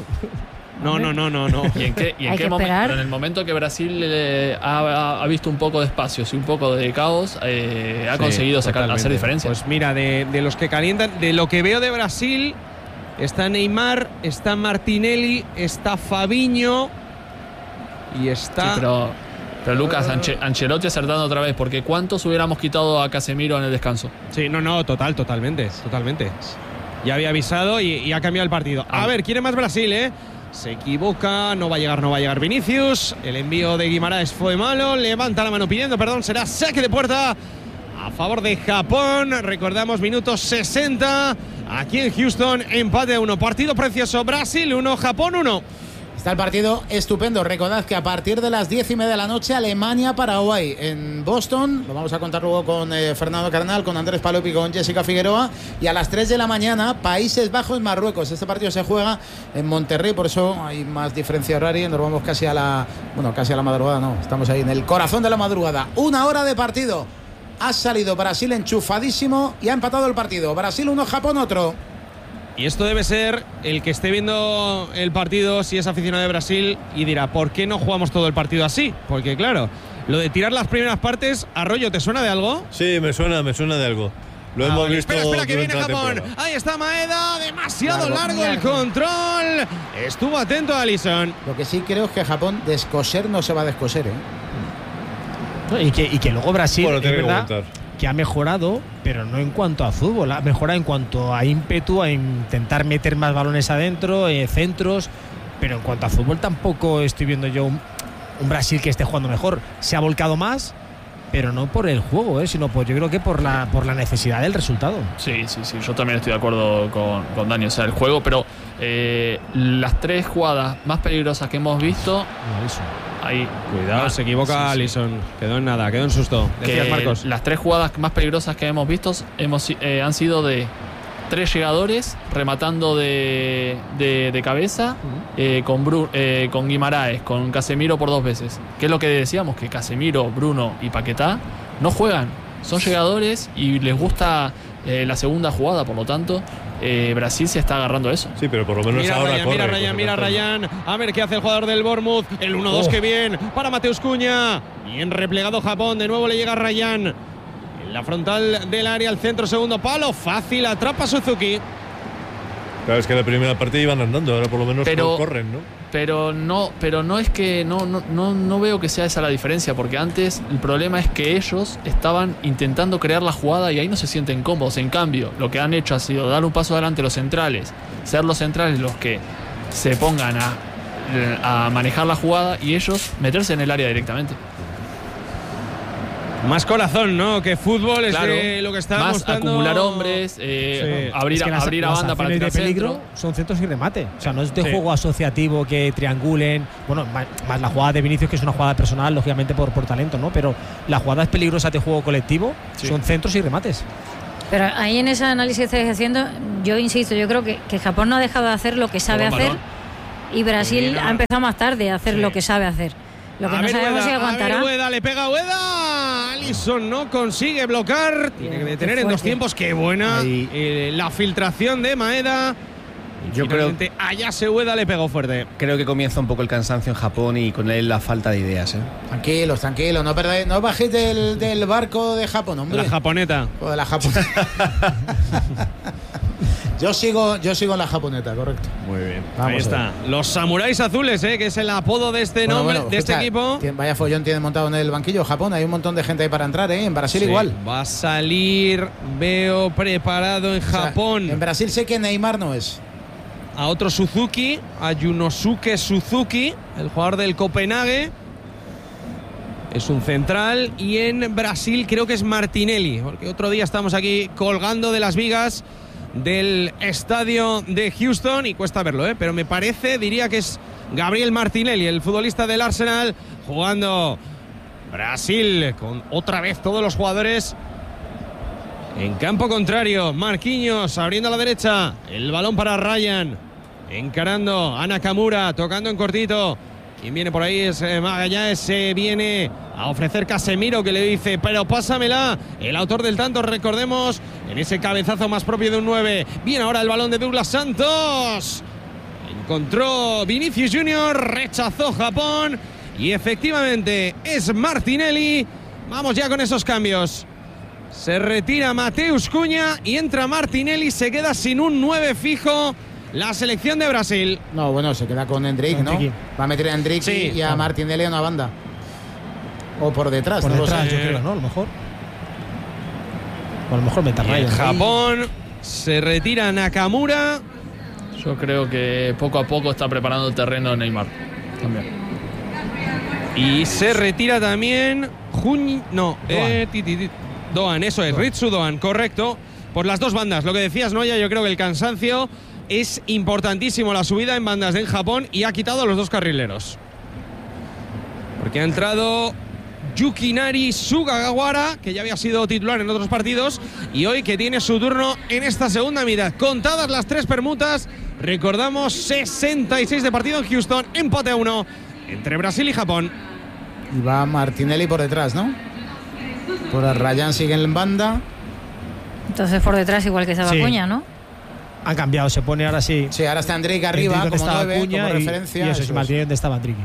[SPEAKER 14] No.
[SPEAKER 9] ¿Y en qué momento? Pero en el momento que Brasil ha visto un poco de espacios y un poco de caos, ha conseguido hacer diferencia.
[SPEAKER 14] Pues mira, de los que calientan, de lo que veo de Brasil, está Neymar, está Martinelli, está Fabinho y está.
[SPEAKER 9] Sí, pero Lucas, Ancelotti acertando otra vez, porque ¿cuántos hubiéramos quitado a Casemiro en el descanso?
[SPEAKER 14] Sí, totalmente. Ya había avisado y ha cambiado el partido. A ver, quiere más Brasil, Se equivoca, no va a llegar Vinicius. El envío de Guimaraes fue malo. Levanta la mano pidiendo perdón. Será saque de puerta a favor de Japón. Recordamos, minutos 60. Aquí en Houston, empate a 1. Partido precioso. Brasil 1, Japón 1.
[SPEAKER 1] Está el partido estupendo. Recordad que a partir de las 10:30 de la noche, Alemania-Paraguay en Boston. Lo vamos a contar luego con Fernando Carnal, con Andrés Palop y con Jessica Figueroa. Y a las 3 de la mañana, Países Bajos-Marruecos. Este partido se juega en Monterrey, por eso hay más diferencia horaria. Nos vamos casi a la madrugada, no. Estamos ahí en el corazón de la madrugada. 1 hora de partido. Ha salido Brasil enchufadísimo y ha empatado el partido. Brasil 1, Japón otro.
[SPEAKER 14] Y esto debe ser el que esté viendo el partido, si es aficionado de Brasil, y dirá, ¿por qué no jugamos todo el partido así? Porque claro, lo de tirar las primeras partes, Arroyo, ¿te suena de algo?
[SPEAKER 18] Sí, me suena de algo. Lo hemos visto.
[SPEAKER 14] Espera, que viene Japón. Ahí está Maeda, demasiado largo el control. Estuvo atento a Alisson.
[SPEAKER 1] Lo que sí creo es que Japón descoser no se va a descoser,
[SPEAKER 17] Y que luego Brasil, es verdad, que ha mejorado, pero no en cuanto a fútbol, ha mejorado en cuanto a ímpetu, a intentar meter más balones adentro, centros, pero en cuanto a fútbol tampoco estoy viendo yo un Brasil que esté jugando mejor. Se ha volcado más, pero no por el juego, sino yo creo que por la necesidad del resultado.
[SPEAKER 9] Sí, yo también estoy de acuerdo con Dani, o sea, el juego, pero las 3 jugadas más peligrosas que hemos visto. Ahí.
[SPEAKER 14] Cuidado, se equivoca Alisson. Quedó en nada, quedó en susto. Decías, Marcos.
[SPEAKER 9] Las 3 jugadas más peligrosas que hemos visto han sido de 3 llegadores rematando de cabeza, con Guimaraes, con Casemiro por 2 veces. ¿Qué es lo que decíamos? Que Casemiro, Bruno y Paquetá no juegan. Son llegadores y les gusta la segunda jugada, por lo tanto Brasil se está agarrando a eso.
[SPEAKER 18] Sí, pero por lo menos ahora
[SPEAKER 14] mira Ryan. A ver qué hace el jugador del Bournemouth. El 1-2 que bien para Mateus Cunha. Bien replegado Japón. De nuevo le llega Ryan. En la frontal del área, al centro, segundo palo. Fácil, atrapa Suzuki.
[SPEAKER 18] Claro, es que la primera parte iban andando, ahora por lo menos corren, ¿no?
[SPEAKER 9] Pero no es que no veo que sea esa la diferencia, porque antes el problema es que ellos estaban intentando crear la jugada y ahí no se sienten cómodos. En cambio, lo que han hecho ha sido dar un paso adelante los centrales, ser los centrales los que se pongan a manejar la jugada y ellos meterse en el área directamente.
[SPEAKER 14] Más corazón, ¿no? Que fútbol es de lo que está
[SPEAKER 9] más
[SPEAKER 14] mostrando.
[SPEAKER 9] acumular hombres, abrir a banda para el
[SPEAKER 17] peligro
[SPEAKER 9] centro.
[SPEAKER 17] son centros y remate. O sea, no es de juego asociativo que triangulen. Bueno, más la jugada de Vinicius, que es una jugada personal, lógicamente por talento, ¿no? Pero las jugadas peligrosas de juego colectivo son centros y remates.
[SPEAKER 7] Pero ahí en ese análisis que estáis haciendo, yo insisto, yo creo que Japón no ha dejado de hacer lo que sabe hacer y Brasil ha empezado más tarde a hacer lo que sabe hacer. Lo que no sabemos si aguantará.
[SPEAKER 14] Ueda, le pega Ueda. Alisson no consigue bloquear. Tiene que detener en 2 tiempos. Qué buena la filtración de Maeda.
[SPEAKER 13] Yo creo que
[SPEAKER 14] Ayase Ueda le pegó fuerte.
[SPEAKER 13] Creo que comienza un poco el cansancio en Japón y con él la falta de ideas.
[SPEAKER 1] Tranquilos, no perdáis, no bajéis del barco de Japón, hombre.
[SPEAKER 14] La japoneta.
[SPEAKER 1] O de la japoneta. Yo sigo en la japoneta, correcto.
[SPEAKER 14] Muy bien. Ahí está. Los samuráis azules, que es el apodo de este nombre, de este equipo.
[SPEAKER 1] Vaya follón tiene montado en el banquillo Japón. Hay un montón de gente ahí para entrar, En Brasil igual.
[SPEAKER 14] Va a salir, veo preparado en Japón.
[SPEAKER 1] En Brasil sé que Neymar no es.
[SPEAKER 14] A otro Suzuki, a Yunosuke Suzuki, el jugador del Copenhague. Es un central. Y en Brasil creo que es Martinelli, porque otro día estamos aquí colgando de las vigas del estadio de Houston y cuesta verlo, pero me parece, diría que es Gabriel Martinelli, el futbolista del Arsenal, jugando Brasil con otra vez todos los jugadores en campo contrario. Marquinhos abriendo a la derecha, el balón para Ryan, encarando a Nakamura, tocando en cortito. Quien viene por ahí es Magallanes, se viene a ofrecer Casemiro, que le dice, pero pásamela. El autor del tanto, recordemos, en ese cabezazo más propio de un 9. Viene ahora el balón de Douglas Santos. Encontró Vinicius Junior, rechazó Japón. Y efectivamente es Martinelli. Vamos ya con esos cambios. Se retira Mateus Cunha y entra Martinelli. Se queda sin un 9 fijo la selección de Brasil.
[SPEAKER 1] No, bueno, se queda con Endrick, ¿no? Va a meter a Endrick y a Martinelli a una banda. O por detrás.
[SPEAKER 17] Por detrás, yo creo, ¿no? A lo mejor. O a lo mejor mete a Ryan.
[SPEAKER 14] Japón se retira Nakamura.
[SPEAKER 9] Yo creo que poco a poco está preparando el terreno Neymar. También.
[SPEAKER 14] Y se retira también Doan, eso es, Ritsu Doan, correcto. Por las dos bandas, lo que decías, Noya, yo creo que el cansancio es importantísimo, la subida en bandas en Japón, y ha quitado a los dos carrileros. Porque ha entrado Yukinari Sugawara, que ya había sido titular en otros partidos, y hoy que tiene su turno en esta segunda mitad. Contadas las 3 permutas, recordamos 66 de partido en Houston, empate a 1 entre Brasil y Japón.
[SPEAKER 1] Y va Martinelli por detrás, ¿no? Por Ryan sigue en banda.
[SPEAKER 7] Entonces por detrás igual que estaba Cunha, ¿no?
[SPEAKER 17] Han cambiado, se pone ahora sí.
[SPEAKER 1] Sí, ahora está Endrick arriba, como 9, como referencia.
[SPEAKER 17] Y eso es Martinelli donde estaba Endrick.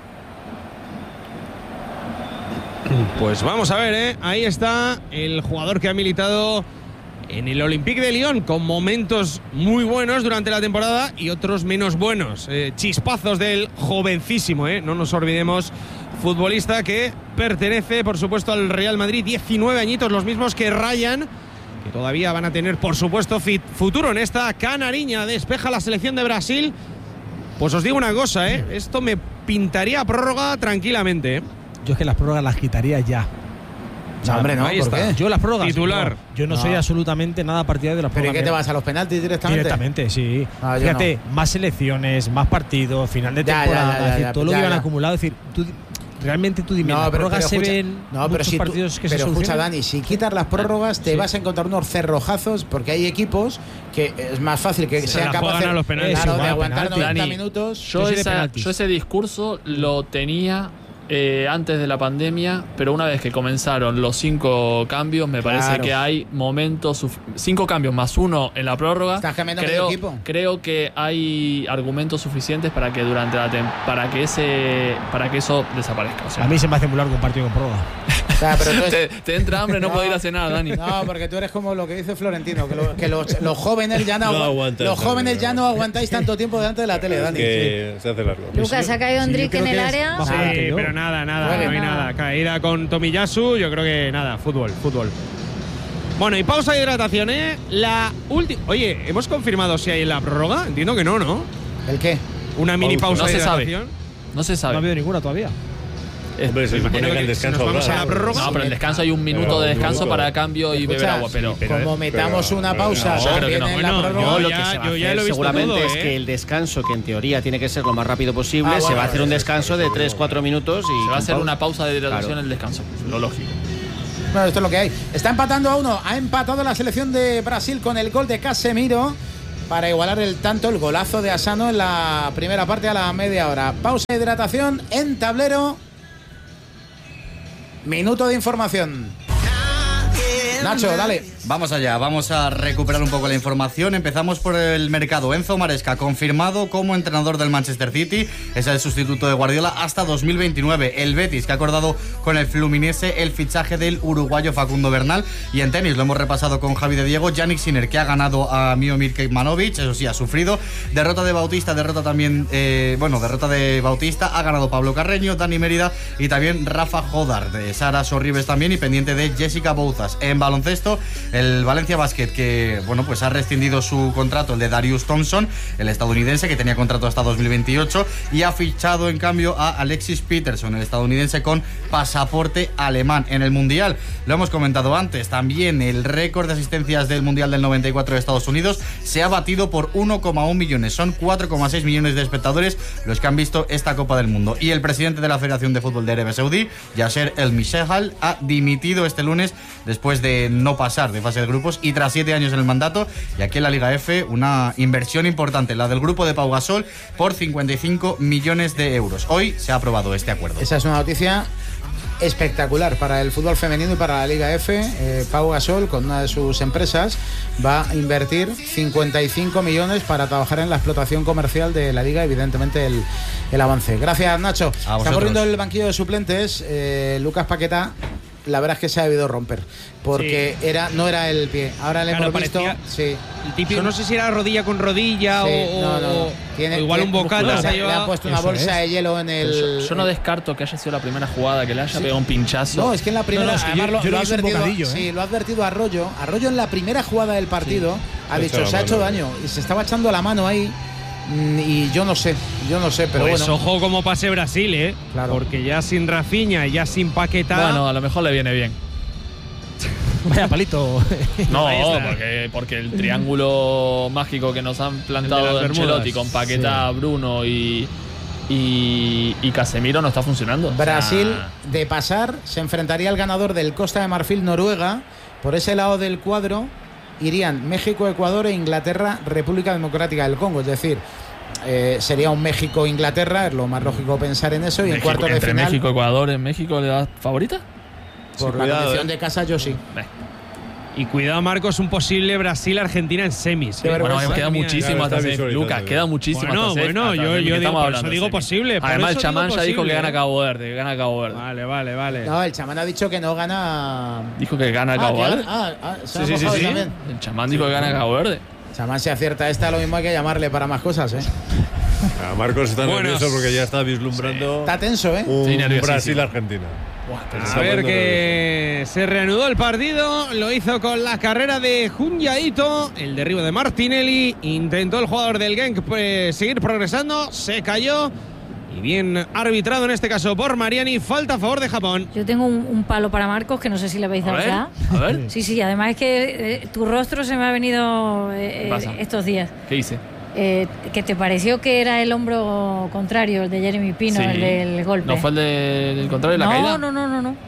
[SPEAKER 14] Pues vamos a ver, ahí está el jugador que ha militado en el Olympique de Lyon, con momentos muy buenos durante la temporada y otros menos buenos. Chispazos del jovencísimo, no nos olvidemos, futbolista que pertenece, por supuesto, al Real Madrid, 19 añitos, los mismos que Ryan, que todavía van a tener, por supuesto, futuro en esta canariña. Despeja la selección de Brasil. Pues os digo una cosa, esto me pintaría prórroga tranquilamente.
[SPEAKER 17] Yo es que las prórrogas las quitaría ya.
[SPEAKER 1] No, hombre, no, ¿por qué?
[SPEAKER 17] Yo las prórrogas.
[SPEAKER 14] Titular.
[SPEAKER 17] Yo no soy absolutamente nada partidario de las prórrogas.
[SPEAKER 1] ¿Pero qué te vas a los penaltis directamente?
[SPEAKER 17] Directamente, sí. Fíjate, más selecciones, más partidos, final de temporada, todo lo que iban acumulado. Es decir, realmente tú dime, las prórrogas se ven muchos partidos que se solucionan.
[SPEAKER 1] Escucha, Dani, si quitas las prórrogas te vas a encontrar unos cerrojazos, porque hay equipos que es más fácil que sean capaces de aguantar 90 minutos.
[SPEAKER 9] Yo ese discurso lo tenía antes de la pandemia, pero una vez que comenzaron los 5 cambios, me parece que hay momentos, 5 cambios más 1 en la prórroga.
[SPEAKER 1] ¿Estás cambiando medio equipo?
[SPEAKER 9] Creo que hay argumentos suficientes para que durante para que eso desaparezca. O sea,
[SPEAKER 17] a mí se me hace muy largo un partido con prórroga.
[SPEAKER 1] O sea, pero
[SPEAKER 9] te entra hambre, no puedes ir a cenar, Dani.
[SPEAKER 1] No, porque tú eres como lo que dice Florentino, que los jóvenes ya no aguantáis tanto tiempo delante de la tele, Dani.
[SPEAKER 18] Que se hace largo.
[SPEAKER 7] Lucas, ¿ha caído Endrick en el área?
[SPEAKER 14] Sí, pero nada, no hay nada. Caída con Tomiyasu, yo creo que nada, fútbol. Bueno, y pausa de hidratación, La última. Oye, ¿hemos confirmado si hay en la prórroga? Entiendo que no, ¿no?
[SPEAKER 1] ¿El qué?
[SPEAKER 14] Una mini pausa
[SPEAKER 9] no
[SPEAKER 14] de
[SPEAKER 9] se sabe.
[SPEAKER 14] hidratación.
[SPEAKER 9] No se sabe.
[SPEAKER 17] No ha habido ninguna todavía.
[SPEAKER 18] Hombre, se supone que el descanso
[SPEAKER 14] nos vamos a la prórroga.
[SPEAKER 9] No, pero el descanso hay un minuto de descanso para cambio y beber agua. Pero
[SPEAKER 1] como metamos una pausa,
[SPEAKER 9] yo creo que no.
[SPEAKER 13] Lo que se va a hacer seguramente es que el descanso, que en teoría tiene que ser lo más rápido posible, se va a hacer un descanso de 3-4 minutos y
[SPEAKER 9] se va a hacer una pausa de hidratación en el descanso. Lo lógico.
[SPEAKER 1] Bueno, esto es lo que hay. Está empatando a 1. Ha empatado la selección de Brasil con el gol de Casemiro para igualar el tanto, el golazo de Asano en la primera parte a la media hora. Pausa de hidratación en tablero. Minuto de información. Nacho, dale.
[SPEAKER 19] Vamos allá, vamos a recuperar un poco la información. Empezamos por el mercado. Enzo Maresca, confirmado como entrenador del Manchester City. Es el sustituto de Guardiola hasta 2029. El Betis, que ha acordado con el Fluminense el fichaje del uruguayo Facundo Bernal. Y en tenis, lo hemos repasado con Javi de Diego. Jannik Sinner, que ha ganado a Miomir Kecmanovic. Eso sí, ha sufrido. Derrota de Bautista, derrota de Bautista. Ha ganado Pablo Carreño, Dani Mérida y también Rafa Jodar. De Sara Sorribes también y pendiente de Jessica Bouzas. En baloncesto, el Valencia Basket, que pues ha rescindido su contrato, el de Darius Thompson, el estadounidense, que tenía contrato hasta 2028, y ha fichado en cambio a Alexis Peterson, el estadounidense con pasaporte alemán. En el Mundial, lo hemos comentado antes, también el récord de asistencias del Mundial del 94 de Estados Unidos se ha batido por 1,1 millones. Son 4,6 millones de espectadores los que han visto esta Copa del Mundo. Y el presidente de la Federación de Fútbol de Arabia Saudí, Yasser El Mishahal, ha dimitido este lunes después de no pasar de fase de grupos y tras 7 años en el mandato. Y aquí en la Liga F, una inversión importante, la del grupo de Pau Gasol, por 55 millones de euros. Hoy se ha aprobado este acuerdo.
[SPEAKER 1] Esa es una noticia espectacular para el fútbol femenino y para la Liga F. Pau Gasol, con una de sus empresas, va a invertir 55 millones para trabajar en la explotación comercial de la Liga, evidentemente el avance. Gracias, Nacho. Está corriendo el banquillo de suplentes. Lucas Paquetá, la verdad es que se ha debido romper, porque no era el pie. Ahora le hemos visto. Sí.
[SPEAKER 14] El típico, no sé si era rodilla con rodilla o igual un bocata.
[SPEAKER 1] Le han puesto una bolsa de hielo en el.
[SPEAKER 9] Yo no descarto que haya sido la primera jugada, que le haya pegado un pinchazo.
[SPEAKER 1] No, es que en la primera. Además, lo ha advertido. Sí, lo ha advertido Arroyo. Arroyo en la primera jugada del partido ha dicho: se ha hecho daño. Y se estaba echando la mano ahí. Y yo no sé, pero
[SPEAKER 14] pues
[SPEAKER 1] bueno.
[SPEAKER 14] Ojo como pase Brasil, claro. Porque ya sin Rafinha, ya sin Paquetá.
[SPEAKER 9] Bueno, a lo mejor le viene bien.
[SPEAKER 17] Vaya palito.
[SPEAKER 9] No, porque el triángulo mágico que nos han plantado de Ancelotti con Paquetá, Bruno y Casemiro no está funcionando.
[SPEAKER 1] Brasil, de pasar, se enfrentaría al ganador del Costa de Marfil-Noruega. Por ese lado del cuadro irían México, Ecuador e Inglaterra, República Democrática del Congo. Es decir, sería un México-Inglaterra, es lo más lógico pensar en eso. Y en cuartos de final.
[SPEAKER 9] México, Ecuador, ¿en México le das favorita?
[SPEAKER 1] Por la condición de casa, yo sí.
[SPEAKER 14] Y cuidado, Marcos, un posible Brasil-Argentina en semis.
[SPEAKER 9] Bueno, queda muchísimo hasta Lucas, queda muchísimo hasta
[SPEAKER 14] Bueno, yo digo posible.
[SPEAKER 9] Además, el chamán ya dijo que gana Cabo Verde.
[SPEAKER 14] Vale.
[SPEAKER 1] No, el chamán ha dicho que no gana.
[SPEAKER 9] Dijo que gana Cabo Verde.
[SPEAKER 14] Sí.
[SPEAKER 9] El chamán dijo que gana Cabo Verde.
[SPEAKER 1] El chamán, si acierta esta, lo mismo hay que llamarle para más cosas,
[SPEAKER 18] Marcos está nervioso porque ya está vislumbrando.
[SPEAKER 1] Está tenso,
[SPEAKER 18] un Brasil-Argentina.
[SPEAKER 14] A ver, que se reanudó el partido, lo hizo con la carrera de Junyaito, el derribo de Martinelli, intentó el jugador del Genk seguir progresando, se cayó y bien arbitrado en este caso por Mariani, falta a favor de Japón.
[SPEAKER 7] Yo tengo un palo para Marcos que no sé si le habéis dado ya.
[SPEAKER 9] A ver.
[SPEAKER 7] Sí, además es que tu rostro se me ha venido estos días.
[SPEAKER 9] ¿Qué hice?
[SPEAKER 7] Que te pareció que era el hombro contrario, el de Jeremy Pino, el del golpe.
[SPEAKER 9] ¿No fue el del contrario de la caída?
[SPEAKER 7] No.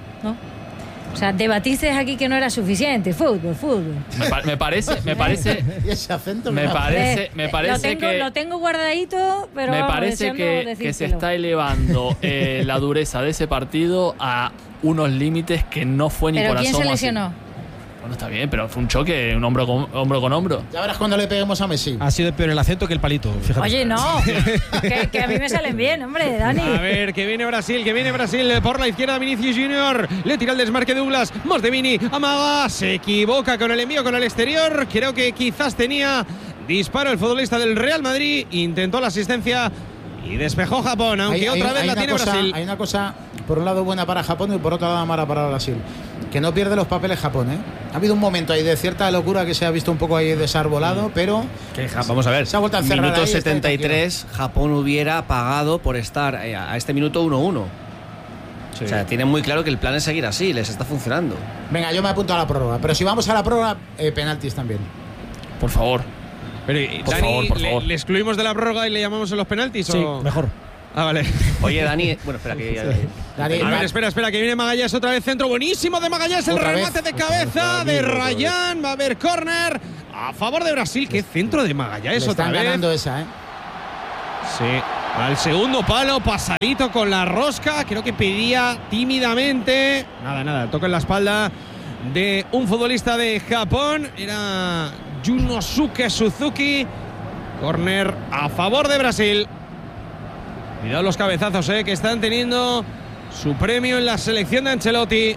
[SPEAKER 7] O sea, debatiste aquí que no era suficiente. Fútbol.
[SPEAKER 9] Me parece.
[SPEAKER 1] ¿Y ese acento?
[SPEAKER 9] Me parece que.
[SPEAKER 7] Lo tengo guardadito, pero.
[SPEAKER 9] Me parece que se está elevando la dureza de ese partido a unos límites que no fue ni por asomo.
[SPEAKER 7] ¿Pero quién se lesionó?
[SPEAKER 9] Bueno, está bien, pero fue un choque, un hombro con hombro.
[SPEAKER 1] Ya verás cuando le peguemos a Messi.
[SPEAKER 17] Ha sido peor el acento que el palito, fíjate.
[SPEAKER 7] Oye, no, que a mí me salen bien, hombre, Dani.
[SPEAKER 14] A ver, que viene Brasil por la izquierda, Vinicius Junior. Le tira el desmarque Douglas, Mosdevini, amaga, se equivoca con el envío con el exterior. Creo que quizás tenía disparo el futbolista del Real Madrid. Intentó la asistencia y despejó Japón, aunque otra vez la tiene Brasil.
[SPEAKER 1] Hay una cosa, por un lado buena para Japón y por otro lado mala para Brasil. Que no pierde los papeles Japón, Ha habido un momento ahí de cierta locura que se ha visto un poco ahí desarbolado, pero
[SPEAKER 13] vamos a ver,
[SPEAKER 1] se ha vuelto a cerrar
[SPEAKER 13] minuto
[SPEAKER 1] ahí,
[SPEAKER 13] 73 Japón hubiera pagado por estar a este minuto 1-1. Sí. O sea, tienen muy claro que el plan es seguir así, les está funcionando.
[SPEAKER 1] Venga, yo me apunto a la prórroga, pero si vamos a la prórroga, penaltis también.
[SPEAKER 9] Por favor.
[SPEAKER 14] Pero,
[SPEAKER 9] por
[SPEAKER 14] Dani,
[SPEAKER 9] favor.
[SPEAKER 14] ¿le excluimos de la prórroga y le llamamos en los penaltis?
[SPEAKER 17] Sí, mejor.
[SPEAKER 14] Ah, vale.
[SPEAKER 13] Oye, Dani, bueno, espera que
[SPEAKER 14] Dani, a ver, espera, que viene Magallanes otra vez, centro buenísimo de Magallanes, el remate de cabeza de Rayán, va a haber córner a favor de Brasil. Qué centro de Magallanes otra vez.
[SPEAKER 1] Están ganando esa,
[SPEAKER 14] Sí, al segundo palo, pasadito con la rosca, creo que pedía tímidamente. Nada, toca en la espalda de un futbolista de Japón, era Junosuke Suzuki. Córner a favor de Brasil. Cuidado los cabezazos, que están teniendo su premio en la selección de Ancelotti.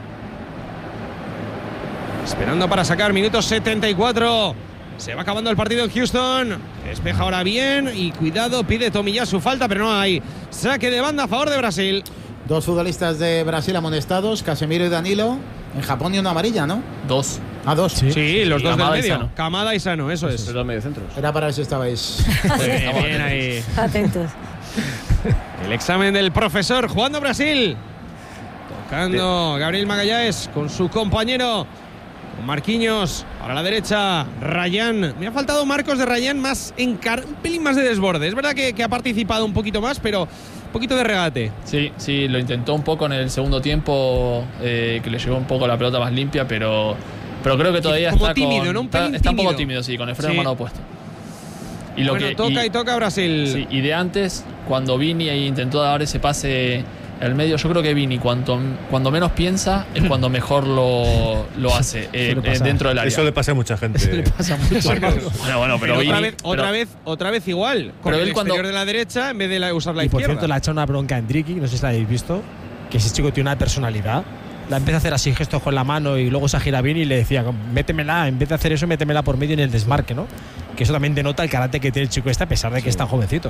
[SPEAKER 14] Esperando para sacar, minuto 74. Se va acabando el partido en Houston. Despeja ahora bien y cuidado, pide Tomiyasu falta, pero no hay. Saque de banda a favor de Brasil.
[SPEAKER 1] 2 futbolistas de Brasil amonestados, Casemiro y Danilo. En Japón y una amarilla, ¿no?
[SPEAKER 9] 2.
[SPEAKER 1] 2.
[SPEAKER 14] Sí, los dos del
[SPEAKER 9] Kamada
[SPEAKER 14] medio.
[SPEAKER 9] y Sano.
[SPEAKER 14] Kamada y Sano, eso es.
[SPEAKER 13] Los dos mediocentros.
[SPEAKER 1] Era para ver si estabais
[SPEAKER 14] bien ahí.
[SPEAKER 7] Atentos.
[SPEAKER 14] El examen del profesor jugando Brasil. Tocando Gabriel Magallanes con su compañero Marquinhos. Para la derecha, Rayán. Me ha faltado Marcos de Rayán más un pelín más de desborde. Es verdad que ha participado un poquito más, pero un poquito de regate.
[SPEAKER 9] Sí, lo intentó un poco en el segundo tiempo, que le llegó un poco la pelota más limpia, pero creo que todavía
[SPEAKER 14] como
[SPEAKER 9] está
[SPEAKER 14] tímido, ¿no?
[SPEAKER 9] Está un poco tímido, sí, con el freno de mano opuesto. Y lo
[SPEAKER 14] bueno,
[SPEAKER 9] que
[SPEAKER 14] toca Brasil.
[SPEAKER 9] Sí, y de antes, cuando Vini intentó dar ese pase al medio, yo creo que Vini cuando menos piensa es cuando mejor lo hace dentro del área.
[SPEAKER 18] Eso le pasa a mucha gente.
[SPEAKER 9] Eso le pasa a mucha gente. Bueno, pero Vini,
[SPEAKER 14] otra vez igual. Con
[SPEAKER 9] pero
[SPEAKER 14] el
[SPEAKER 9] él
[SPEAKER 14] exterior de la derecha en vez de usar la
[SPEAKER 17] y
[SPEAKER 14] izquierda.
[SPEAKER 17] por cierto, le ha echado una bronca a Endricky, no sé si la habéis visto, que ese chico tiene una personalidad. La empieza a hacer así gestos con la mano y luego se gira bien y le decía, métemela, en vez de hacer eso, métemela por medio en el desmarque, ¿no? Que eso también denota el carácter que tiene el chico a pesar de que es tan jovencito,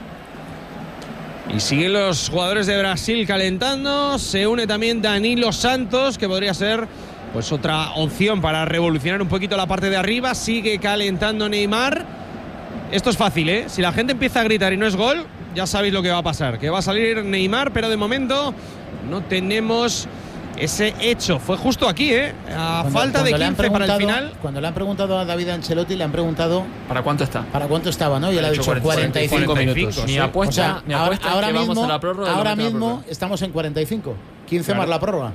[SPEAKER 14] Y siguen los jugadores de Brasil calentando. Se une también Danilo Santos, que podría ser pues otra opción para revolucionar un poquito la parte de arriba. Sigue calentando Neymar. Esto es fácil, Si la gente empieza a gritar y no es gol, ya sabéis lo que va a pasar. Que va a salir Neymar, pero de momento no tenemos ese hecho. Fue justo aquí, falta de 15 para el final.
[SPEAKER 1] Cuando le han preguntado a David Ancelotti, le han preguntado
[SPEAKER 9] ¿para cuánto está?
[SPEAKER 1] ¿Para cuánto estaba, no? Y él ha dicho 45 minutos.
[SPEAKER 9] Mi apuesta,
[SPEAKER 1] ahora
[SPEAKER 9] que
[SPEAKER 1] mismo,
[SPEAKER 9] vamos a la prórroga.
[SPEAKER 1] Ahora mismo estamos en 45. 15 más la prórroga.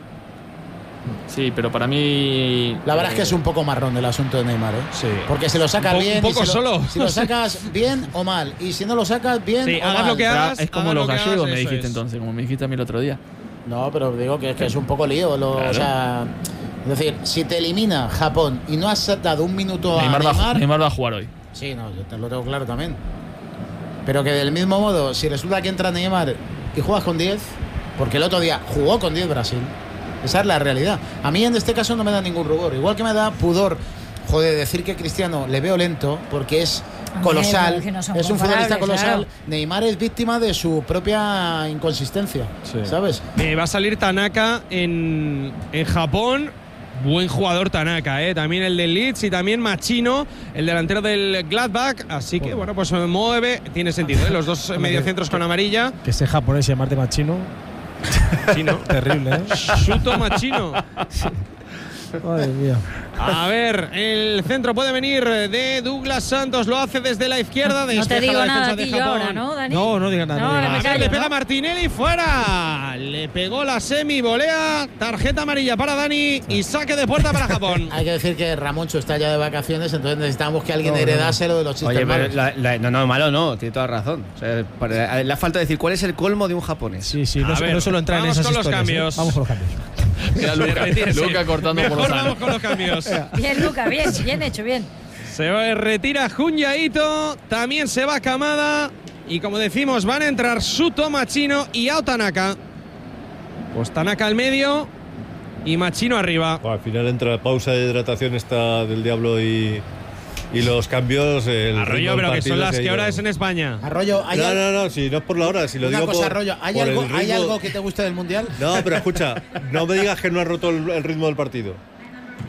[SPEAKER 9] Sí, pero para mí...
[SPEAKER 1] La verdad es que es un poco marrón el asunto de Neymar,
[SPEAKER 14] Sí.
[SPEAKER 1] Porque si lo sacas bien...
[SPEAKER 14] Un poco solo.
[SPEAKER 1] Si lo sacas bien o mal. Y si no lo sacas bien o
[SPEAKER 14] hagas
[SPEAKER 1] mal.
[SPEAKER 14] lo que hagas.
[SPEAKER 9] Es como los gallegos, me dijiste
[SPEAKER 14] es.
[SPEAKER 9] Entonces, como me dijiste a mí el otro día.
[SPEAKER 1] No, pero digo que es un poco lío. O sea, es decir, si te elimina Japón y no has dado un minuto a
[SPEAKER 9] Neymar va a jugar hoy.
[SPEAKER 1] Sí, no, yo te lo tengo claro también. Pero que del mismo modo, si resulta que entra Neymar y juegas con 10, porque el otro día jugó con 10 Brasil, esa es la realidad. A mí en este caso no me da ningún rubor. Igual que me da pudor, decir que Cristiano le veo lento, porque es colosal, es un futbolista colosal. Claro. Neymar es víctima de su propia inconsistencia, ¿sabes?
[SPEAKER 14] Va a salir Tanaka en Japón. Buen jugador Tanaka, también el del Leeds y también Machino, el delantero del Gladbach. Así que bueno, pues mueve, tiene sentido, los dos mediocentros con amarilla.
[SPEAKER 17] Que ese japonés se llamarte Machino.
[SPEAKER 14] Chino.
[SPEAKER 17] Terrible,
[SPEAKER 14] Shuto Machino.
[SPEAKER 17] Madre mía.
[SPEAKER 14] A ver, el centro puede venir de Douglas Santos, lo hace desde la izquierda.
[SPEAKER 7] No te digo nada a ti
[SPEAKER 14] de Japón.
[SPEAKER 7] ahora, ¿no, Dani?
[SPEAKER 17] No diga nada.
[SPEAKER 7] No,
[SPEAKER 14] le pega Martinelli fuera. Le pegó la volea. Tarjeta amarilla para Dani y saque de puerta para Japón.
[SPEAKER 1] Hay que decir que Ramoncho está ya de vacaciones, entonces necesitamos que alguien heredase lo de los chistes malos.
[SPEAKER 13] No, malo no, tiene toda razón. O sea, le falta decir cuál es el colmo de un japonés.
[SPEAKER 17] Sí, no solo entrar en esas historias.
[SPEAKER 14] Cambios.
[SPEAKER 17] Vamos con los cambios.
[SPEAKER 9] Mira, Luca cortando por los
[SPEAKER 14] vamos con los cambios.
[SPEAKER 7] Bien, Luca, bien hecho, bien.
[SPEAKER 14] Se retira Junyaito, también se va Kamada y como decimos van a entrar Shuto Machino y Ao Tanaka. Pues Tanaka al medio y Machino arriba.
[SPEAKER 18] Bueno, al final entra la pausa de hidratación esta del Diablo y los cambios.
[SPEAKER 14] Arroyo, pero que son las que ahora es en España.
[SPEAKER 1] Arroyo,
[SPEAKER 18] no, si no es por la hora, si lo digo
[SPEAKER 1] cosa,
[SPEAKER 18] por,
[SPEAKER 1] Arroyo,
[SPEAKER 18] por
[SPEAKER 1] ¿hay algo que te guste del Mundial?
[SPEAKER 18] No, pero escucha, no me digas que no has roto el ritmo del partido.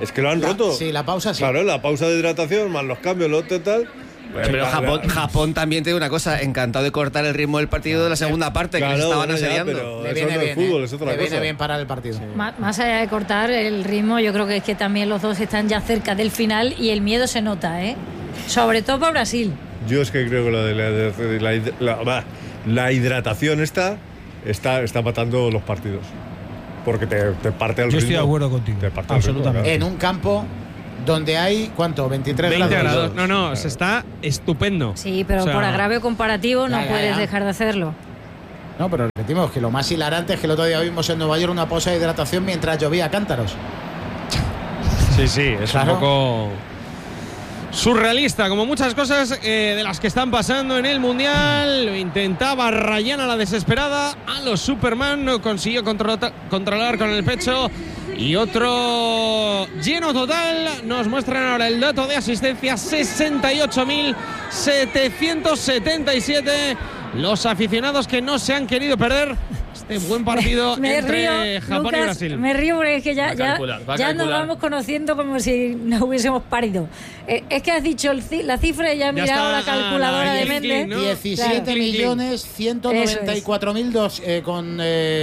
[SPEAKER 18] Es que lo han roto.
[SPEAKER 1] Sí, la pausa sí.
[SPEAKER 18] Claro, la pausa de hidratación, más los cambios, lo otro y tal.
[SPEAKER 13] Pero Japón también tiene una cosa, encantado de cortar el ritmo del partido de la segunda parte, que les estaban asediando.
[SPEAKER 18] Pero
[SPEAKER 1] le
[SPEAKER 18] eso
[SPEAKER 1] viene
[SPEAKER 18] no
[SPEAKER 1] bien,
[SPEAKER 18] es fútbol, es otra
[SPEAKER 1] le
[SPEAKER 18] cosa.
[SPEAKER 1] viene bien parar el partido. Sí.
[SPEAKER 7] Más allá de cortar el ritmo, yo creo que es que también los dos están ya cerca del final y el miedo se nota, ¿eh? Sobre todo para Brasil.
[SPEAKER 18] Yo es que creo que lo de la hidratación está matando los partidos. Porque te parte el ritmo.
[SPEAKER 17] Yo estoy de acuerdo contigo.
[SPEAKER 18] Te parte
[SPEAKER 17] absolutamente.
[SPEAKER 1] En un campo donde hay, ¿cuánto? 23
[SPEAKER 14] 20
[SPEAKER 1] grados.
[SPEAKER 14] No, se está estupendo.
[SPEAKER 7] Sí, pero
[SPEAKER 14] O sea,
[SPEAKER 7] por agravio comparativo no
[SPEAKER 1] ya,
[SPEAKER 7] puedes
[SPEAKER 1] ya.
[SPEAKER 7] dejar de hacerlo.
[SPEAKER 1] No, pero repetimos que lo más hilarante es que el otro día vimos en Nueva York una pausa de hidratación mientras llovía cántaros.
[SPEAKER 14] Sí, es
[SPEAKER 1] Claro.
[SPEAKER 14] un poco surrealista, como muchas cosas de las que están pasando en el Mundial. Lo intentaba Ryan a la desesperada, a los Superman, no consiguió controlar con el pecho. Y otro lleno total. Nos muestran ahora el dato de asistencia: 68.777. Los aficionados que no se han querido perder este buen partido entre Japón
[SPEAKER 7] Lucas,
[SPEAKER 14] y Brasil.
[SPEAKER 7] Me río porque es que
[SPEAKER 9] Va a calcular.
[SPEAKER 7] nos vamos conociendo como si nos hubiésemos parido. Es que has dicho la cifra y ya he mirado la calculadora de Méndez.
[SPEAKER 14] ¿no?
[SPEAKER 1] 17.194.000 con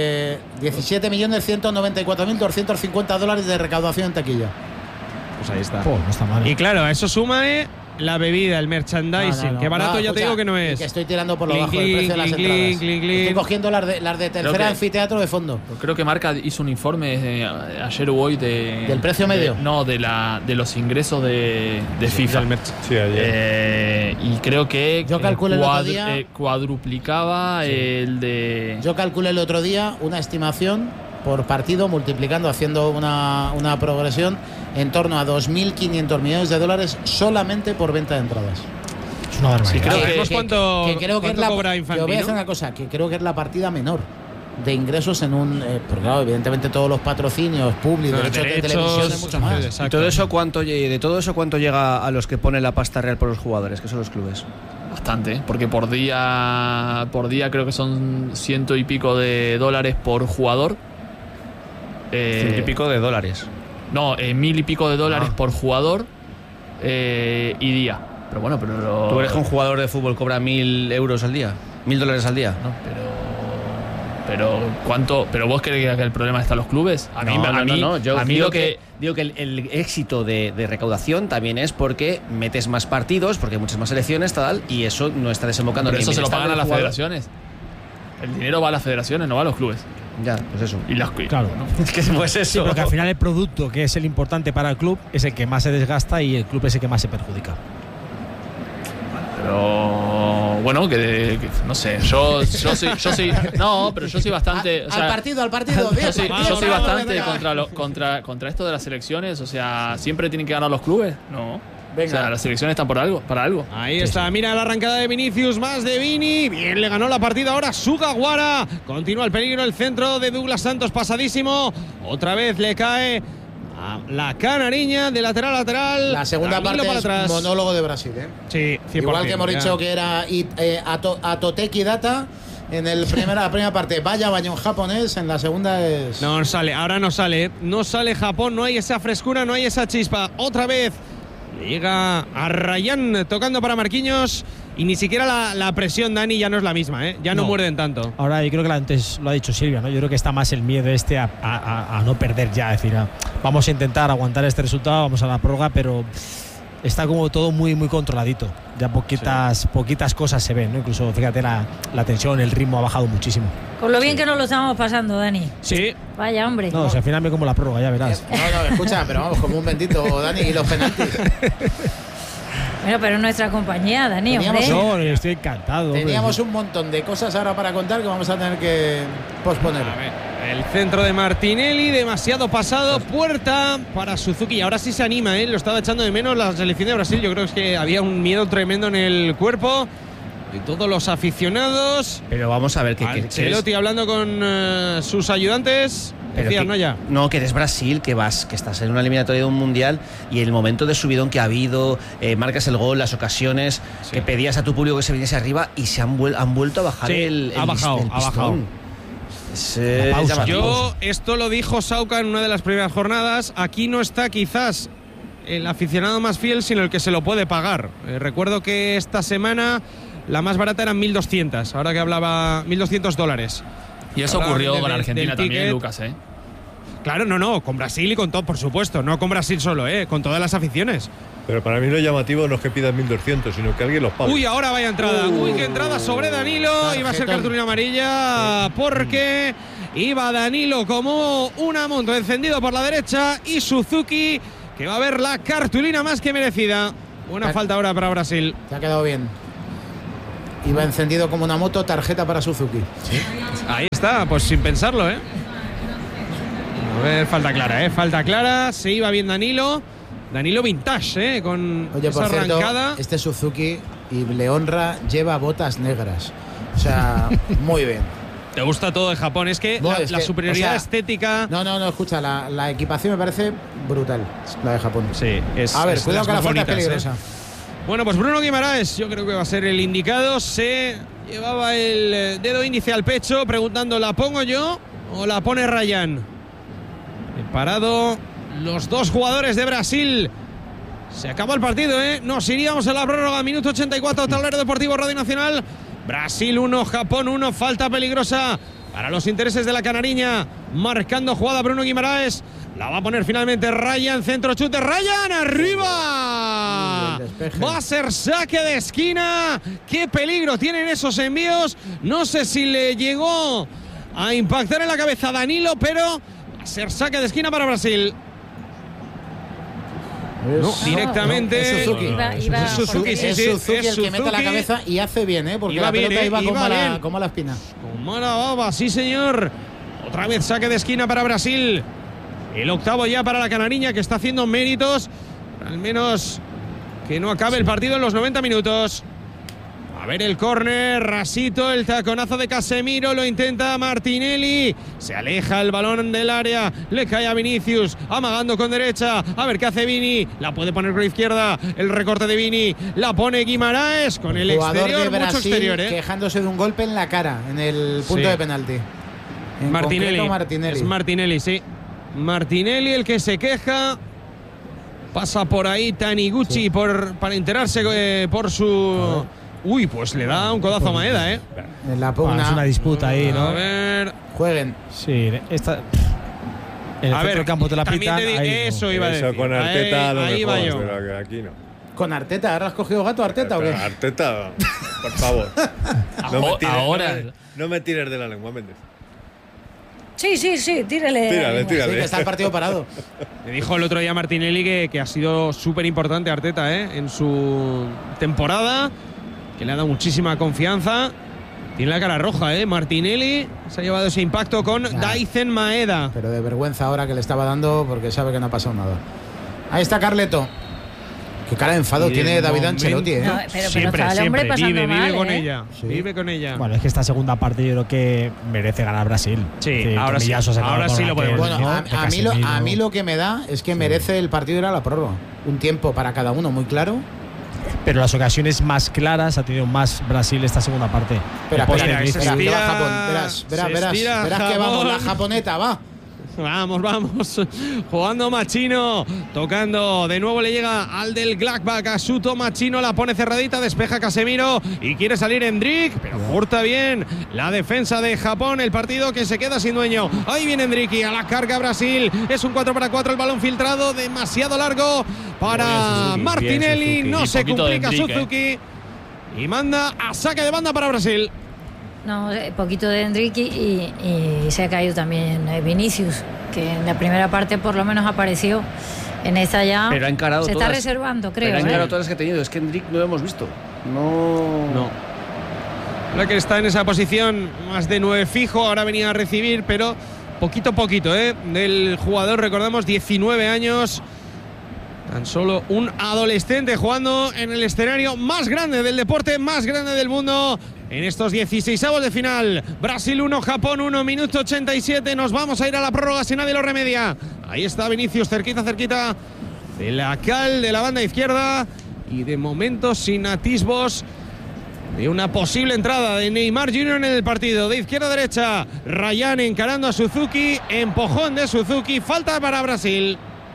[SPEAKER 1] 17.194.250 dólares de recaudación en taquilla.
[SPEAKER 14] Pues ahí está.
[SPEAKER 17] No está mal.
[SPEAKER 14] Y claro, a eso suma la bebida, el merchandising.
[SPEAKER 1] No,
[SPEAKER 14] que barato ya te
[SPEAKER 1] escucha,
[SPEAKER 14] digo que no
[SPEAKER 1] y
[SPEAKER 14] es.
[SPEAKER 1] que estoy tirando por lo
[SPEAKER 14] Clink,
[SPEAKER 1] bajo el precio de las
[SPEAKER 14] clink,
[SPEAKER 1] entradas.
[SPEAKER 14] clink, clink.
[SPEAKER 1] Estoy cogiendo las de tercera anfiteatro de fondo.
[SPEAKER 9] Creo que Marca hizo un informe ayer o hoy
[SPEAKER 1] ¿Del precio medio?
[SPEAKER 9] De los ingresos de FIFA.
[SPEAKER 18] Sí, ayer.
[SPEAKER 9] Y creo que
[SPEAKER 1] Yo calculé el otro día.
[SPEAKER 9] cuadruplicaba el de.
[SPEAKER 1] Yo calculé el otro día una estimación por partido, multiplicando, haciendo una progresión en torno a 2.500 millones de dólares solamente por venta de entradas.
[SPEAKER 17] Es una barbaridad.
[SPEAKER 14] Sí, creo
[SPEAKER 1] Que-
[SPEAKER 14] que, cuánto,
[SPEAKER 1] que creo que es
[SPEAKER 14] cuánto
[SPEAKER 1] la,
[SPEAKER 14] cobra
[SPEAKER 1] yo voy a
[SPEAKER 14] Infantino.
[SPEAKER 1] hacer una cosa, que creo que es la partida menor de ingresos en un porque claro, evidentemente todos los patrocinios públicos, derechos de televisión es mucho más.
[SPEAKER 13] ¿Y todo eso cuánto llega a los que ponen la pasta real por los jugadores, que son los clubes?
[SPEAKER 9] Bastante, porque por día creo que son $100 y pico de dólares por jugador.
[SPEAKER 13] 100 y pico de dólares.
[SPEAKER 9] No, 1.000 y pico de dólares por jugador y día. Pero bueno, pero.
[SPEAKER 13] ¿Tú crees que un jugador de fútbol cobra 1.000 euros al día? ¿$1.000 al día?
[SPEAKER 9] No, pero ¿cuánto? ¿Pero vos crees que el problema está en los clubes? A mí
[SPEAKER 13] Yo
[SPEAKER 9] a mí
[SPEAKER 13] digo
[SPEAKER 9] lo que
[SPEAKER 13] digo que el éxito de recaudación también es porque metes más partidos, porque hay muchas más selecciones, tal, y eso no está desembocando
[SPEAKER 9] pero
[SPEAKER 13] en
[SPEAKER 9] eso
[SPEAKER 13] el
[SPEAKER 9] se lo
[SPEAKER 13] bienestar
[SPEAKER 9] pagan a
[SPEAKER 13] del
[SPEAKER 9] las
[SPEAKER 13] jugador.
[SPEAKER 9] federaciones. El dinero va a las federaciones, no va a los clubes.
[SPEAKER 13] Ya, pues eso.
[SPEAKER 9] Y las
[SPEAKER 17] Claro.
[SPEAKER 13] Es que pues
[SPEAKER 17] Sí,
[SPEAKER 13] eso.
[SPEAKER 17] porque al final el producto, que es el importante para el club, es el que más se desgasta y el club es el que más se perjudica.
[SPEAKER 9] Pero bueno, que no sé, yo soy no, pero yo soy bastante, o sea,
[SPEAKER 1] al partido,
[SPEAKER 9] yo soy
[SPEAKER 1] Vamos,
[SPEAKER 9] bastante
[SPEAKER 1] venga.
[SPEAKER 9] contra esto de las selecciones, o sea, siempre tienen que ganar los clubes, no.
[SPEAKER 1] Venga.
[SPEAKER 9] O sea, las selecciones están para algo.
[SPEAKER 14] Ahí está, mira la arrancada de Vinicius, más de Vini. Bien, le ganó la partida ahora Sugawara. Continúa el peligro, el centro de Douglas Santos pasadísimo. Otra vez le cae a la canariña de lateral a lateral.
[SPEAKER 1] La segunda
[SPEAKER 14] Danilo
[SPEAKER 1] parte
[SPEAKER 14] para
[SPEAKER 1] es
[SPEAKER 14] atrás.
[SPEAKER 1] monólogo de Brasil, ¿eh?
[SPEAKER 14] Sí, 100%,
[SPEAKER 1] Igual que hemos
[SPEAKER 14] ya.
[SPEAKER 1] dicho que era Atoteki Data en la primera parte, vaya bañón japonés, en la segunda es...
[SPEAKER 14] No sale, ahora no sale. No sale Japón, no hay esa frescura, no hay esa chispa. Otra vez llega a Ryan tocando para Marquinhos. Y ni siquiera la presión, Dani, ya no es la misma, ¿eh? Ya no muerden tanto.
[SPEAKER 17] Ahora yo creo que antes lo ha dicho Silvia, ¿no? Yo creo que está más el miedo a no perder ya, es decir, vamos a intentar aguantar este resultado, vamos a la prórroga, pero está como todo muy muy controladito. Ya poquitas cosas se ven, ¿no? Incluso fíjate la tensión, el ritmo ha bajado muchísimo.
[SPEAKER 7] Con lo bien que nos lo estamos pasando, Dani.
[SPEAKER 14] Sí.
[SPEAKER 7] Vaya, hombre.
[SPEAKER 17] No, o sea, al final me como la prórroga, ya verás.
[SPEAKER 1] No, escucha, pero vamos, como un bendito, Dani, y los penaltis.
[SPEAKER 7] Bueno, pero en nuestra compañía, Dani, hombre.
[SPEAKER 17] No, estoy encantado.
[SPEAKER 1] Teníamos un montón de cosas ahora para contar que vamos a tener que posponer.
[SPEAKER 14] El centro de Martinelli, demasiado pasado, puerta para Suzuki. Y ahora sí se anima, ¿eh? Lo estaba echando de menos la selección de Brasil. Yo creo que había un miedo tremendo en el cuerpo de todos los aficionados.
[SPEAKER 13] Pero vamos a ver que
[SPEAKER 14] Ancelotti hablando con sus ayudantes. Decías, ¿no? Ya.
[SPEAKER 13] No, que eres Brasil, que estás en una eliminatoria de un mundial y el momento de subidón que ha habido, marcas el gol, las ocasiones, que pedías a tu público que se viniese arriba y se han vuelto a bajar
[SPEAKER 14] Sí,
[SPEAKER 13] el
[SPEAKER 14] ha bajado,
[SPEAKER 13] pistón.
[SPEAKER 14] ha bajado. Yo, esto lo dijo Sauca en una de las primeras jornadas. Aquí no está quizás el aficionado más fiel, sino el que se lo puede pagar. Recuerdo que esta semana la más barata eran 1.200, ahora que hablaba $1.200.
[SPEAKER 9] Y eso ocurrió con Argentina también, Lucas, ¿eh?
[SPEAKER 14] Claro, no, con Brasil y con todo, por supuesto. No con Brasil solo, con todas las aficiones.
[SPEAKER 18] Pero para mí lo llamativo no es que pidan 1.200, sino que alguien los pague.
[SPEAKER 14] Uy, ahora vaya entrada. Uy, qué entrada sobre Danilo. Iba a ser cartulina amarilla porque iba Danilo como una moto encendido por la derecha y Suzuki, que va a ver la cartulina más que merecida. Buena falta ahora para Brasil.
[SPEAKER 1] Te ha quedado bien. Iba encendido como una moto, tarjeta para Suzuki.
[SPEAKER 14] ¿Sí? Ahí está, pues sin pensarlo, A ver, falta clara, falta clara. Se iba bien Danilo. Danilo vintage, con
[SPEAKER 1] Oye,
[SPEAKER 14] esa
[SPEAKER 1] por cierto,
[SPEAKER 14] arrancada.
[SPEAKER 1] Este Suzuki, y le honra, lleva botas negras. O sea, muy bien.
[SPEAKER 14] ¿Te gusta todo de Japón? Es que la superioridad estética.
[SPEAKER 1] No, escucha, la equipación me parece brutal, la de Japón.
[SPEAKER 14] Sí,
[SPEAKER 1] a ver, cuidado que la falta es peligrosa.
[SPEAKER 14] Bueno, pues Bruno Guimaraes, yo creo que va a ser el indicado. Se llevaba el dedo índice al pecho, preguntando: ¿la pongo yo o la pone Ryan? Parado los dos jugadores de Brasil. Se acabó el partido, Nos iríamos a la prórroga, minuto 84, Tablero Deportivo Radio Nacional. Brasil 1, Japón 1, falta peligrosa para los intereses de la canariña. Marcando jugada Bruno Guimaraes. La va a poner finalmente Ryan, centro chute, Ryan, arriba. Va a ser saque de esquina. Qué peligro tienen esos envíos. No sé si le llegó a impactar en la cabeza a Danilo, pero va a ser saque de esquina para Brasil. No, directamente.
[SPEAKER 1] Es Suzuki.
[SPEAKER 14] Es Suzuki, sí,
[SPEAKER 1] es Suzuki el que mete la cabeza y hace bien, porque
[SPEAKER 14] iba
[SPEAKER 1] la pelota
[SPEAKER 14] bien,
[SPEAKER 1] iba
[SPEAKER 14] bien.
[SPEAKER 1] como la espina.
[SPEAKER 14] Con mala baba, sí señor. Otra vez saque de esquina para Brasil. El octavo ya para la canariña, que está haciendo méritos. Al menos que no acabe el partido en los 90 minutos. A ver el córner, rasito, el taconazo de Casemiro, lo intenta Martinelli. Se aleja el balón del área, le cae a Vinicius, amagando con derecha. A ver qué hace Vini, la puede poner con la izquierda. El recorte de Vini, la pone Guimaraes con el exterior,
[SPEAKER 1] de Brasil,
[SPEAKER 14] mucho exterior,
[SPEAKER 1] quejándose de un golpe en la cara en el punto de penalti.
[SPEAKER 14] Martinelli. Es Martinelli, sí. Martinelli el que se queja. Pasa por ahí Taniguchi para enterarse por su... Uy, pues le da un codazo a Maeda,
[SPEAKER 17] Es una disputa ahí, ¿no?
[SPEAKER 14] A ver.
[SPEAKER 1] Jueguen.
[SPEAKER 17] Sí, esta. En el centro del campo te la pitan.
[SPEAKER 14] Eso iba a decir.
[SPEAKER 18] Eso con Arteta
[SPEAKER 14] ahí va yo.
[SPEAKER 18] Pero aquí no.
[SPEAKER 1] ¿Con Arteta? ¿Ahora has cogido gato Arteta o qué?
[SPEAKER 18] Arteta, por favor. No me tires de la lengua, Méndez.
[SPEAKER 7] Sí, tírale.
[SPEAKER 1] Sí, que está el partido parado.
[SPEAKER 14] Me dijo el otro día Martinelli que ha sido súper importante Arteta, en su temporada, que le ha dado muchísima confianza. Tiene la cara roja, Martinelli se ha llevado ese impacto con Daizen Maeda.
[SPEAKER 1] Pero de vergüenza ahora que le estaba dando, porque sabe que no ha pasado nada. Ahí está Carleto. Qué cara de enfado tiene David Ancelotti,
[SPEAKER 7] No, pero siempre
[SPEAKER 14] vive con ella. Sí. Vive con ella.
[SPEAKER 17] Bueno, es que esta segunda parte yo creo que merece ganar Brasil.
[SPEAKER 14] Sí, ahora sí lo podemos.
[SPEAKER 1] Bueno, a mí lo que me da es que merece el partido ir a la prórroga. Un tiempo para cada uno muy claro.
[SPEAKER 17] Pero las ocasiones más claras ha tenido más Brasil esta segunda parte.
[SPEAKER 1] Espera, que va Japón. Verás que vamos, la japoneta, va.
[SPEAKER 14] Vamos. Jugando Machino. Tocando. De nuevo le llega al del Gladbach. Asuto Machino la pone cerradita. Despeja Casemiro. Y quiere salir Endrick. Pero corta bien la defensa de Japón. El partido que se queda sin dueño. Ahí viene Endrick y a la carga Brasil. Es un 4-4. El balón filtrado. Demasiado largo para Martinelli. No se complica Suzuki. Y manda a saque de banda para Brasil.
[SPEAKER 7] No, poquito de Endrick y se ha caído también Vinicius, que en la primera parte por lo menos apareció. En esta ya
[SPEAKER 13] pero ha encarado
[SPEAKER 7] se está reservando, creo.
[SPEAKER 13] Pero ha encarado todas las que ha tenido. Es que Endrick no lo hemos visto. No.
[SPEAKER 14] La que está en esa posición más de 9 fijo, ahora venía a recibir, pero poquito, del jugador, recordamos, 19 años. Tan solo un adolescente jugando en el escenario más grande del deporte, más grande del mundo. En estos 16avos de final. Brasil 1, Japón 1, minuto 87. Nos vamos a ir a la prórroga si nadie lo remedia. Ahí está Vinicius, cerquita de la cal de la banda izquierda. Y de momento sin atisbos Y una posible entrada de Neymar Jr. en el partido. De izquierda a derecha, Ryan encarando a Suzuki. Empujón de Suzuki. Falta para Brasil.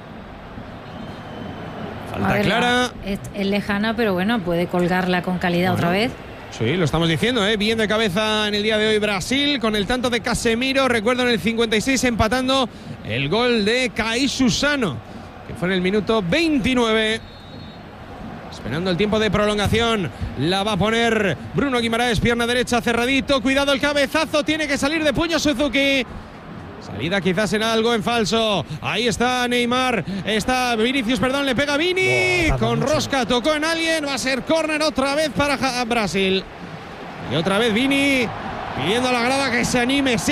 [SPEAKER 14] Falta clara.
[SPEAKER 7] Es lejana, pero bueno, puede colgarla con calidad otra vez.
[SPEAKER 14] Sí, lo estamos diciendo, ¿eh? Bien de cabeza en el día de hoy Brasil, con el tanto de Casemiro. Recuerdo en el 56 empatando el gol de Kai Susano, que fue en el minuto 29. Esperando el tiempo de prolongación, la va a poner Bruno Guimaraes, pierna derecha, cerradito. Cuidado el cabezazo, tiene que salir de puño Suzuki. Salida quizás en algo en falso. Ahí está Neymar, está Vinicius, perdón, le pega Vini. Con rosca, tocó en alguien, va a ser córner otra vez para Brasil. Y otra vez Vini pidiendo a la grada que se anime.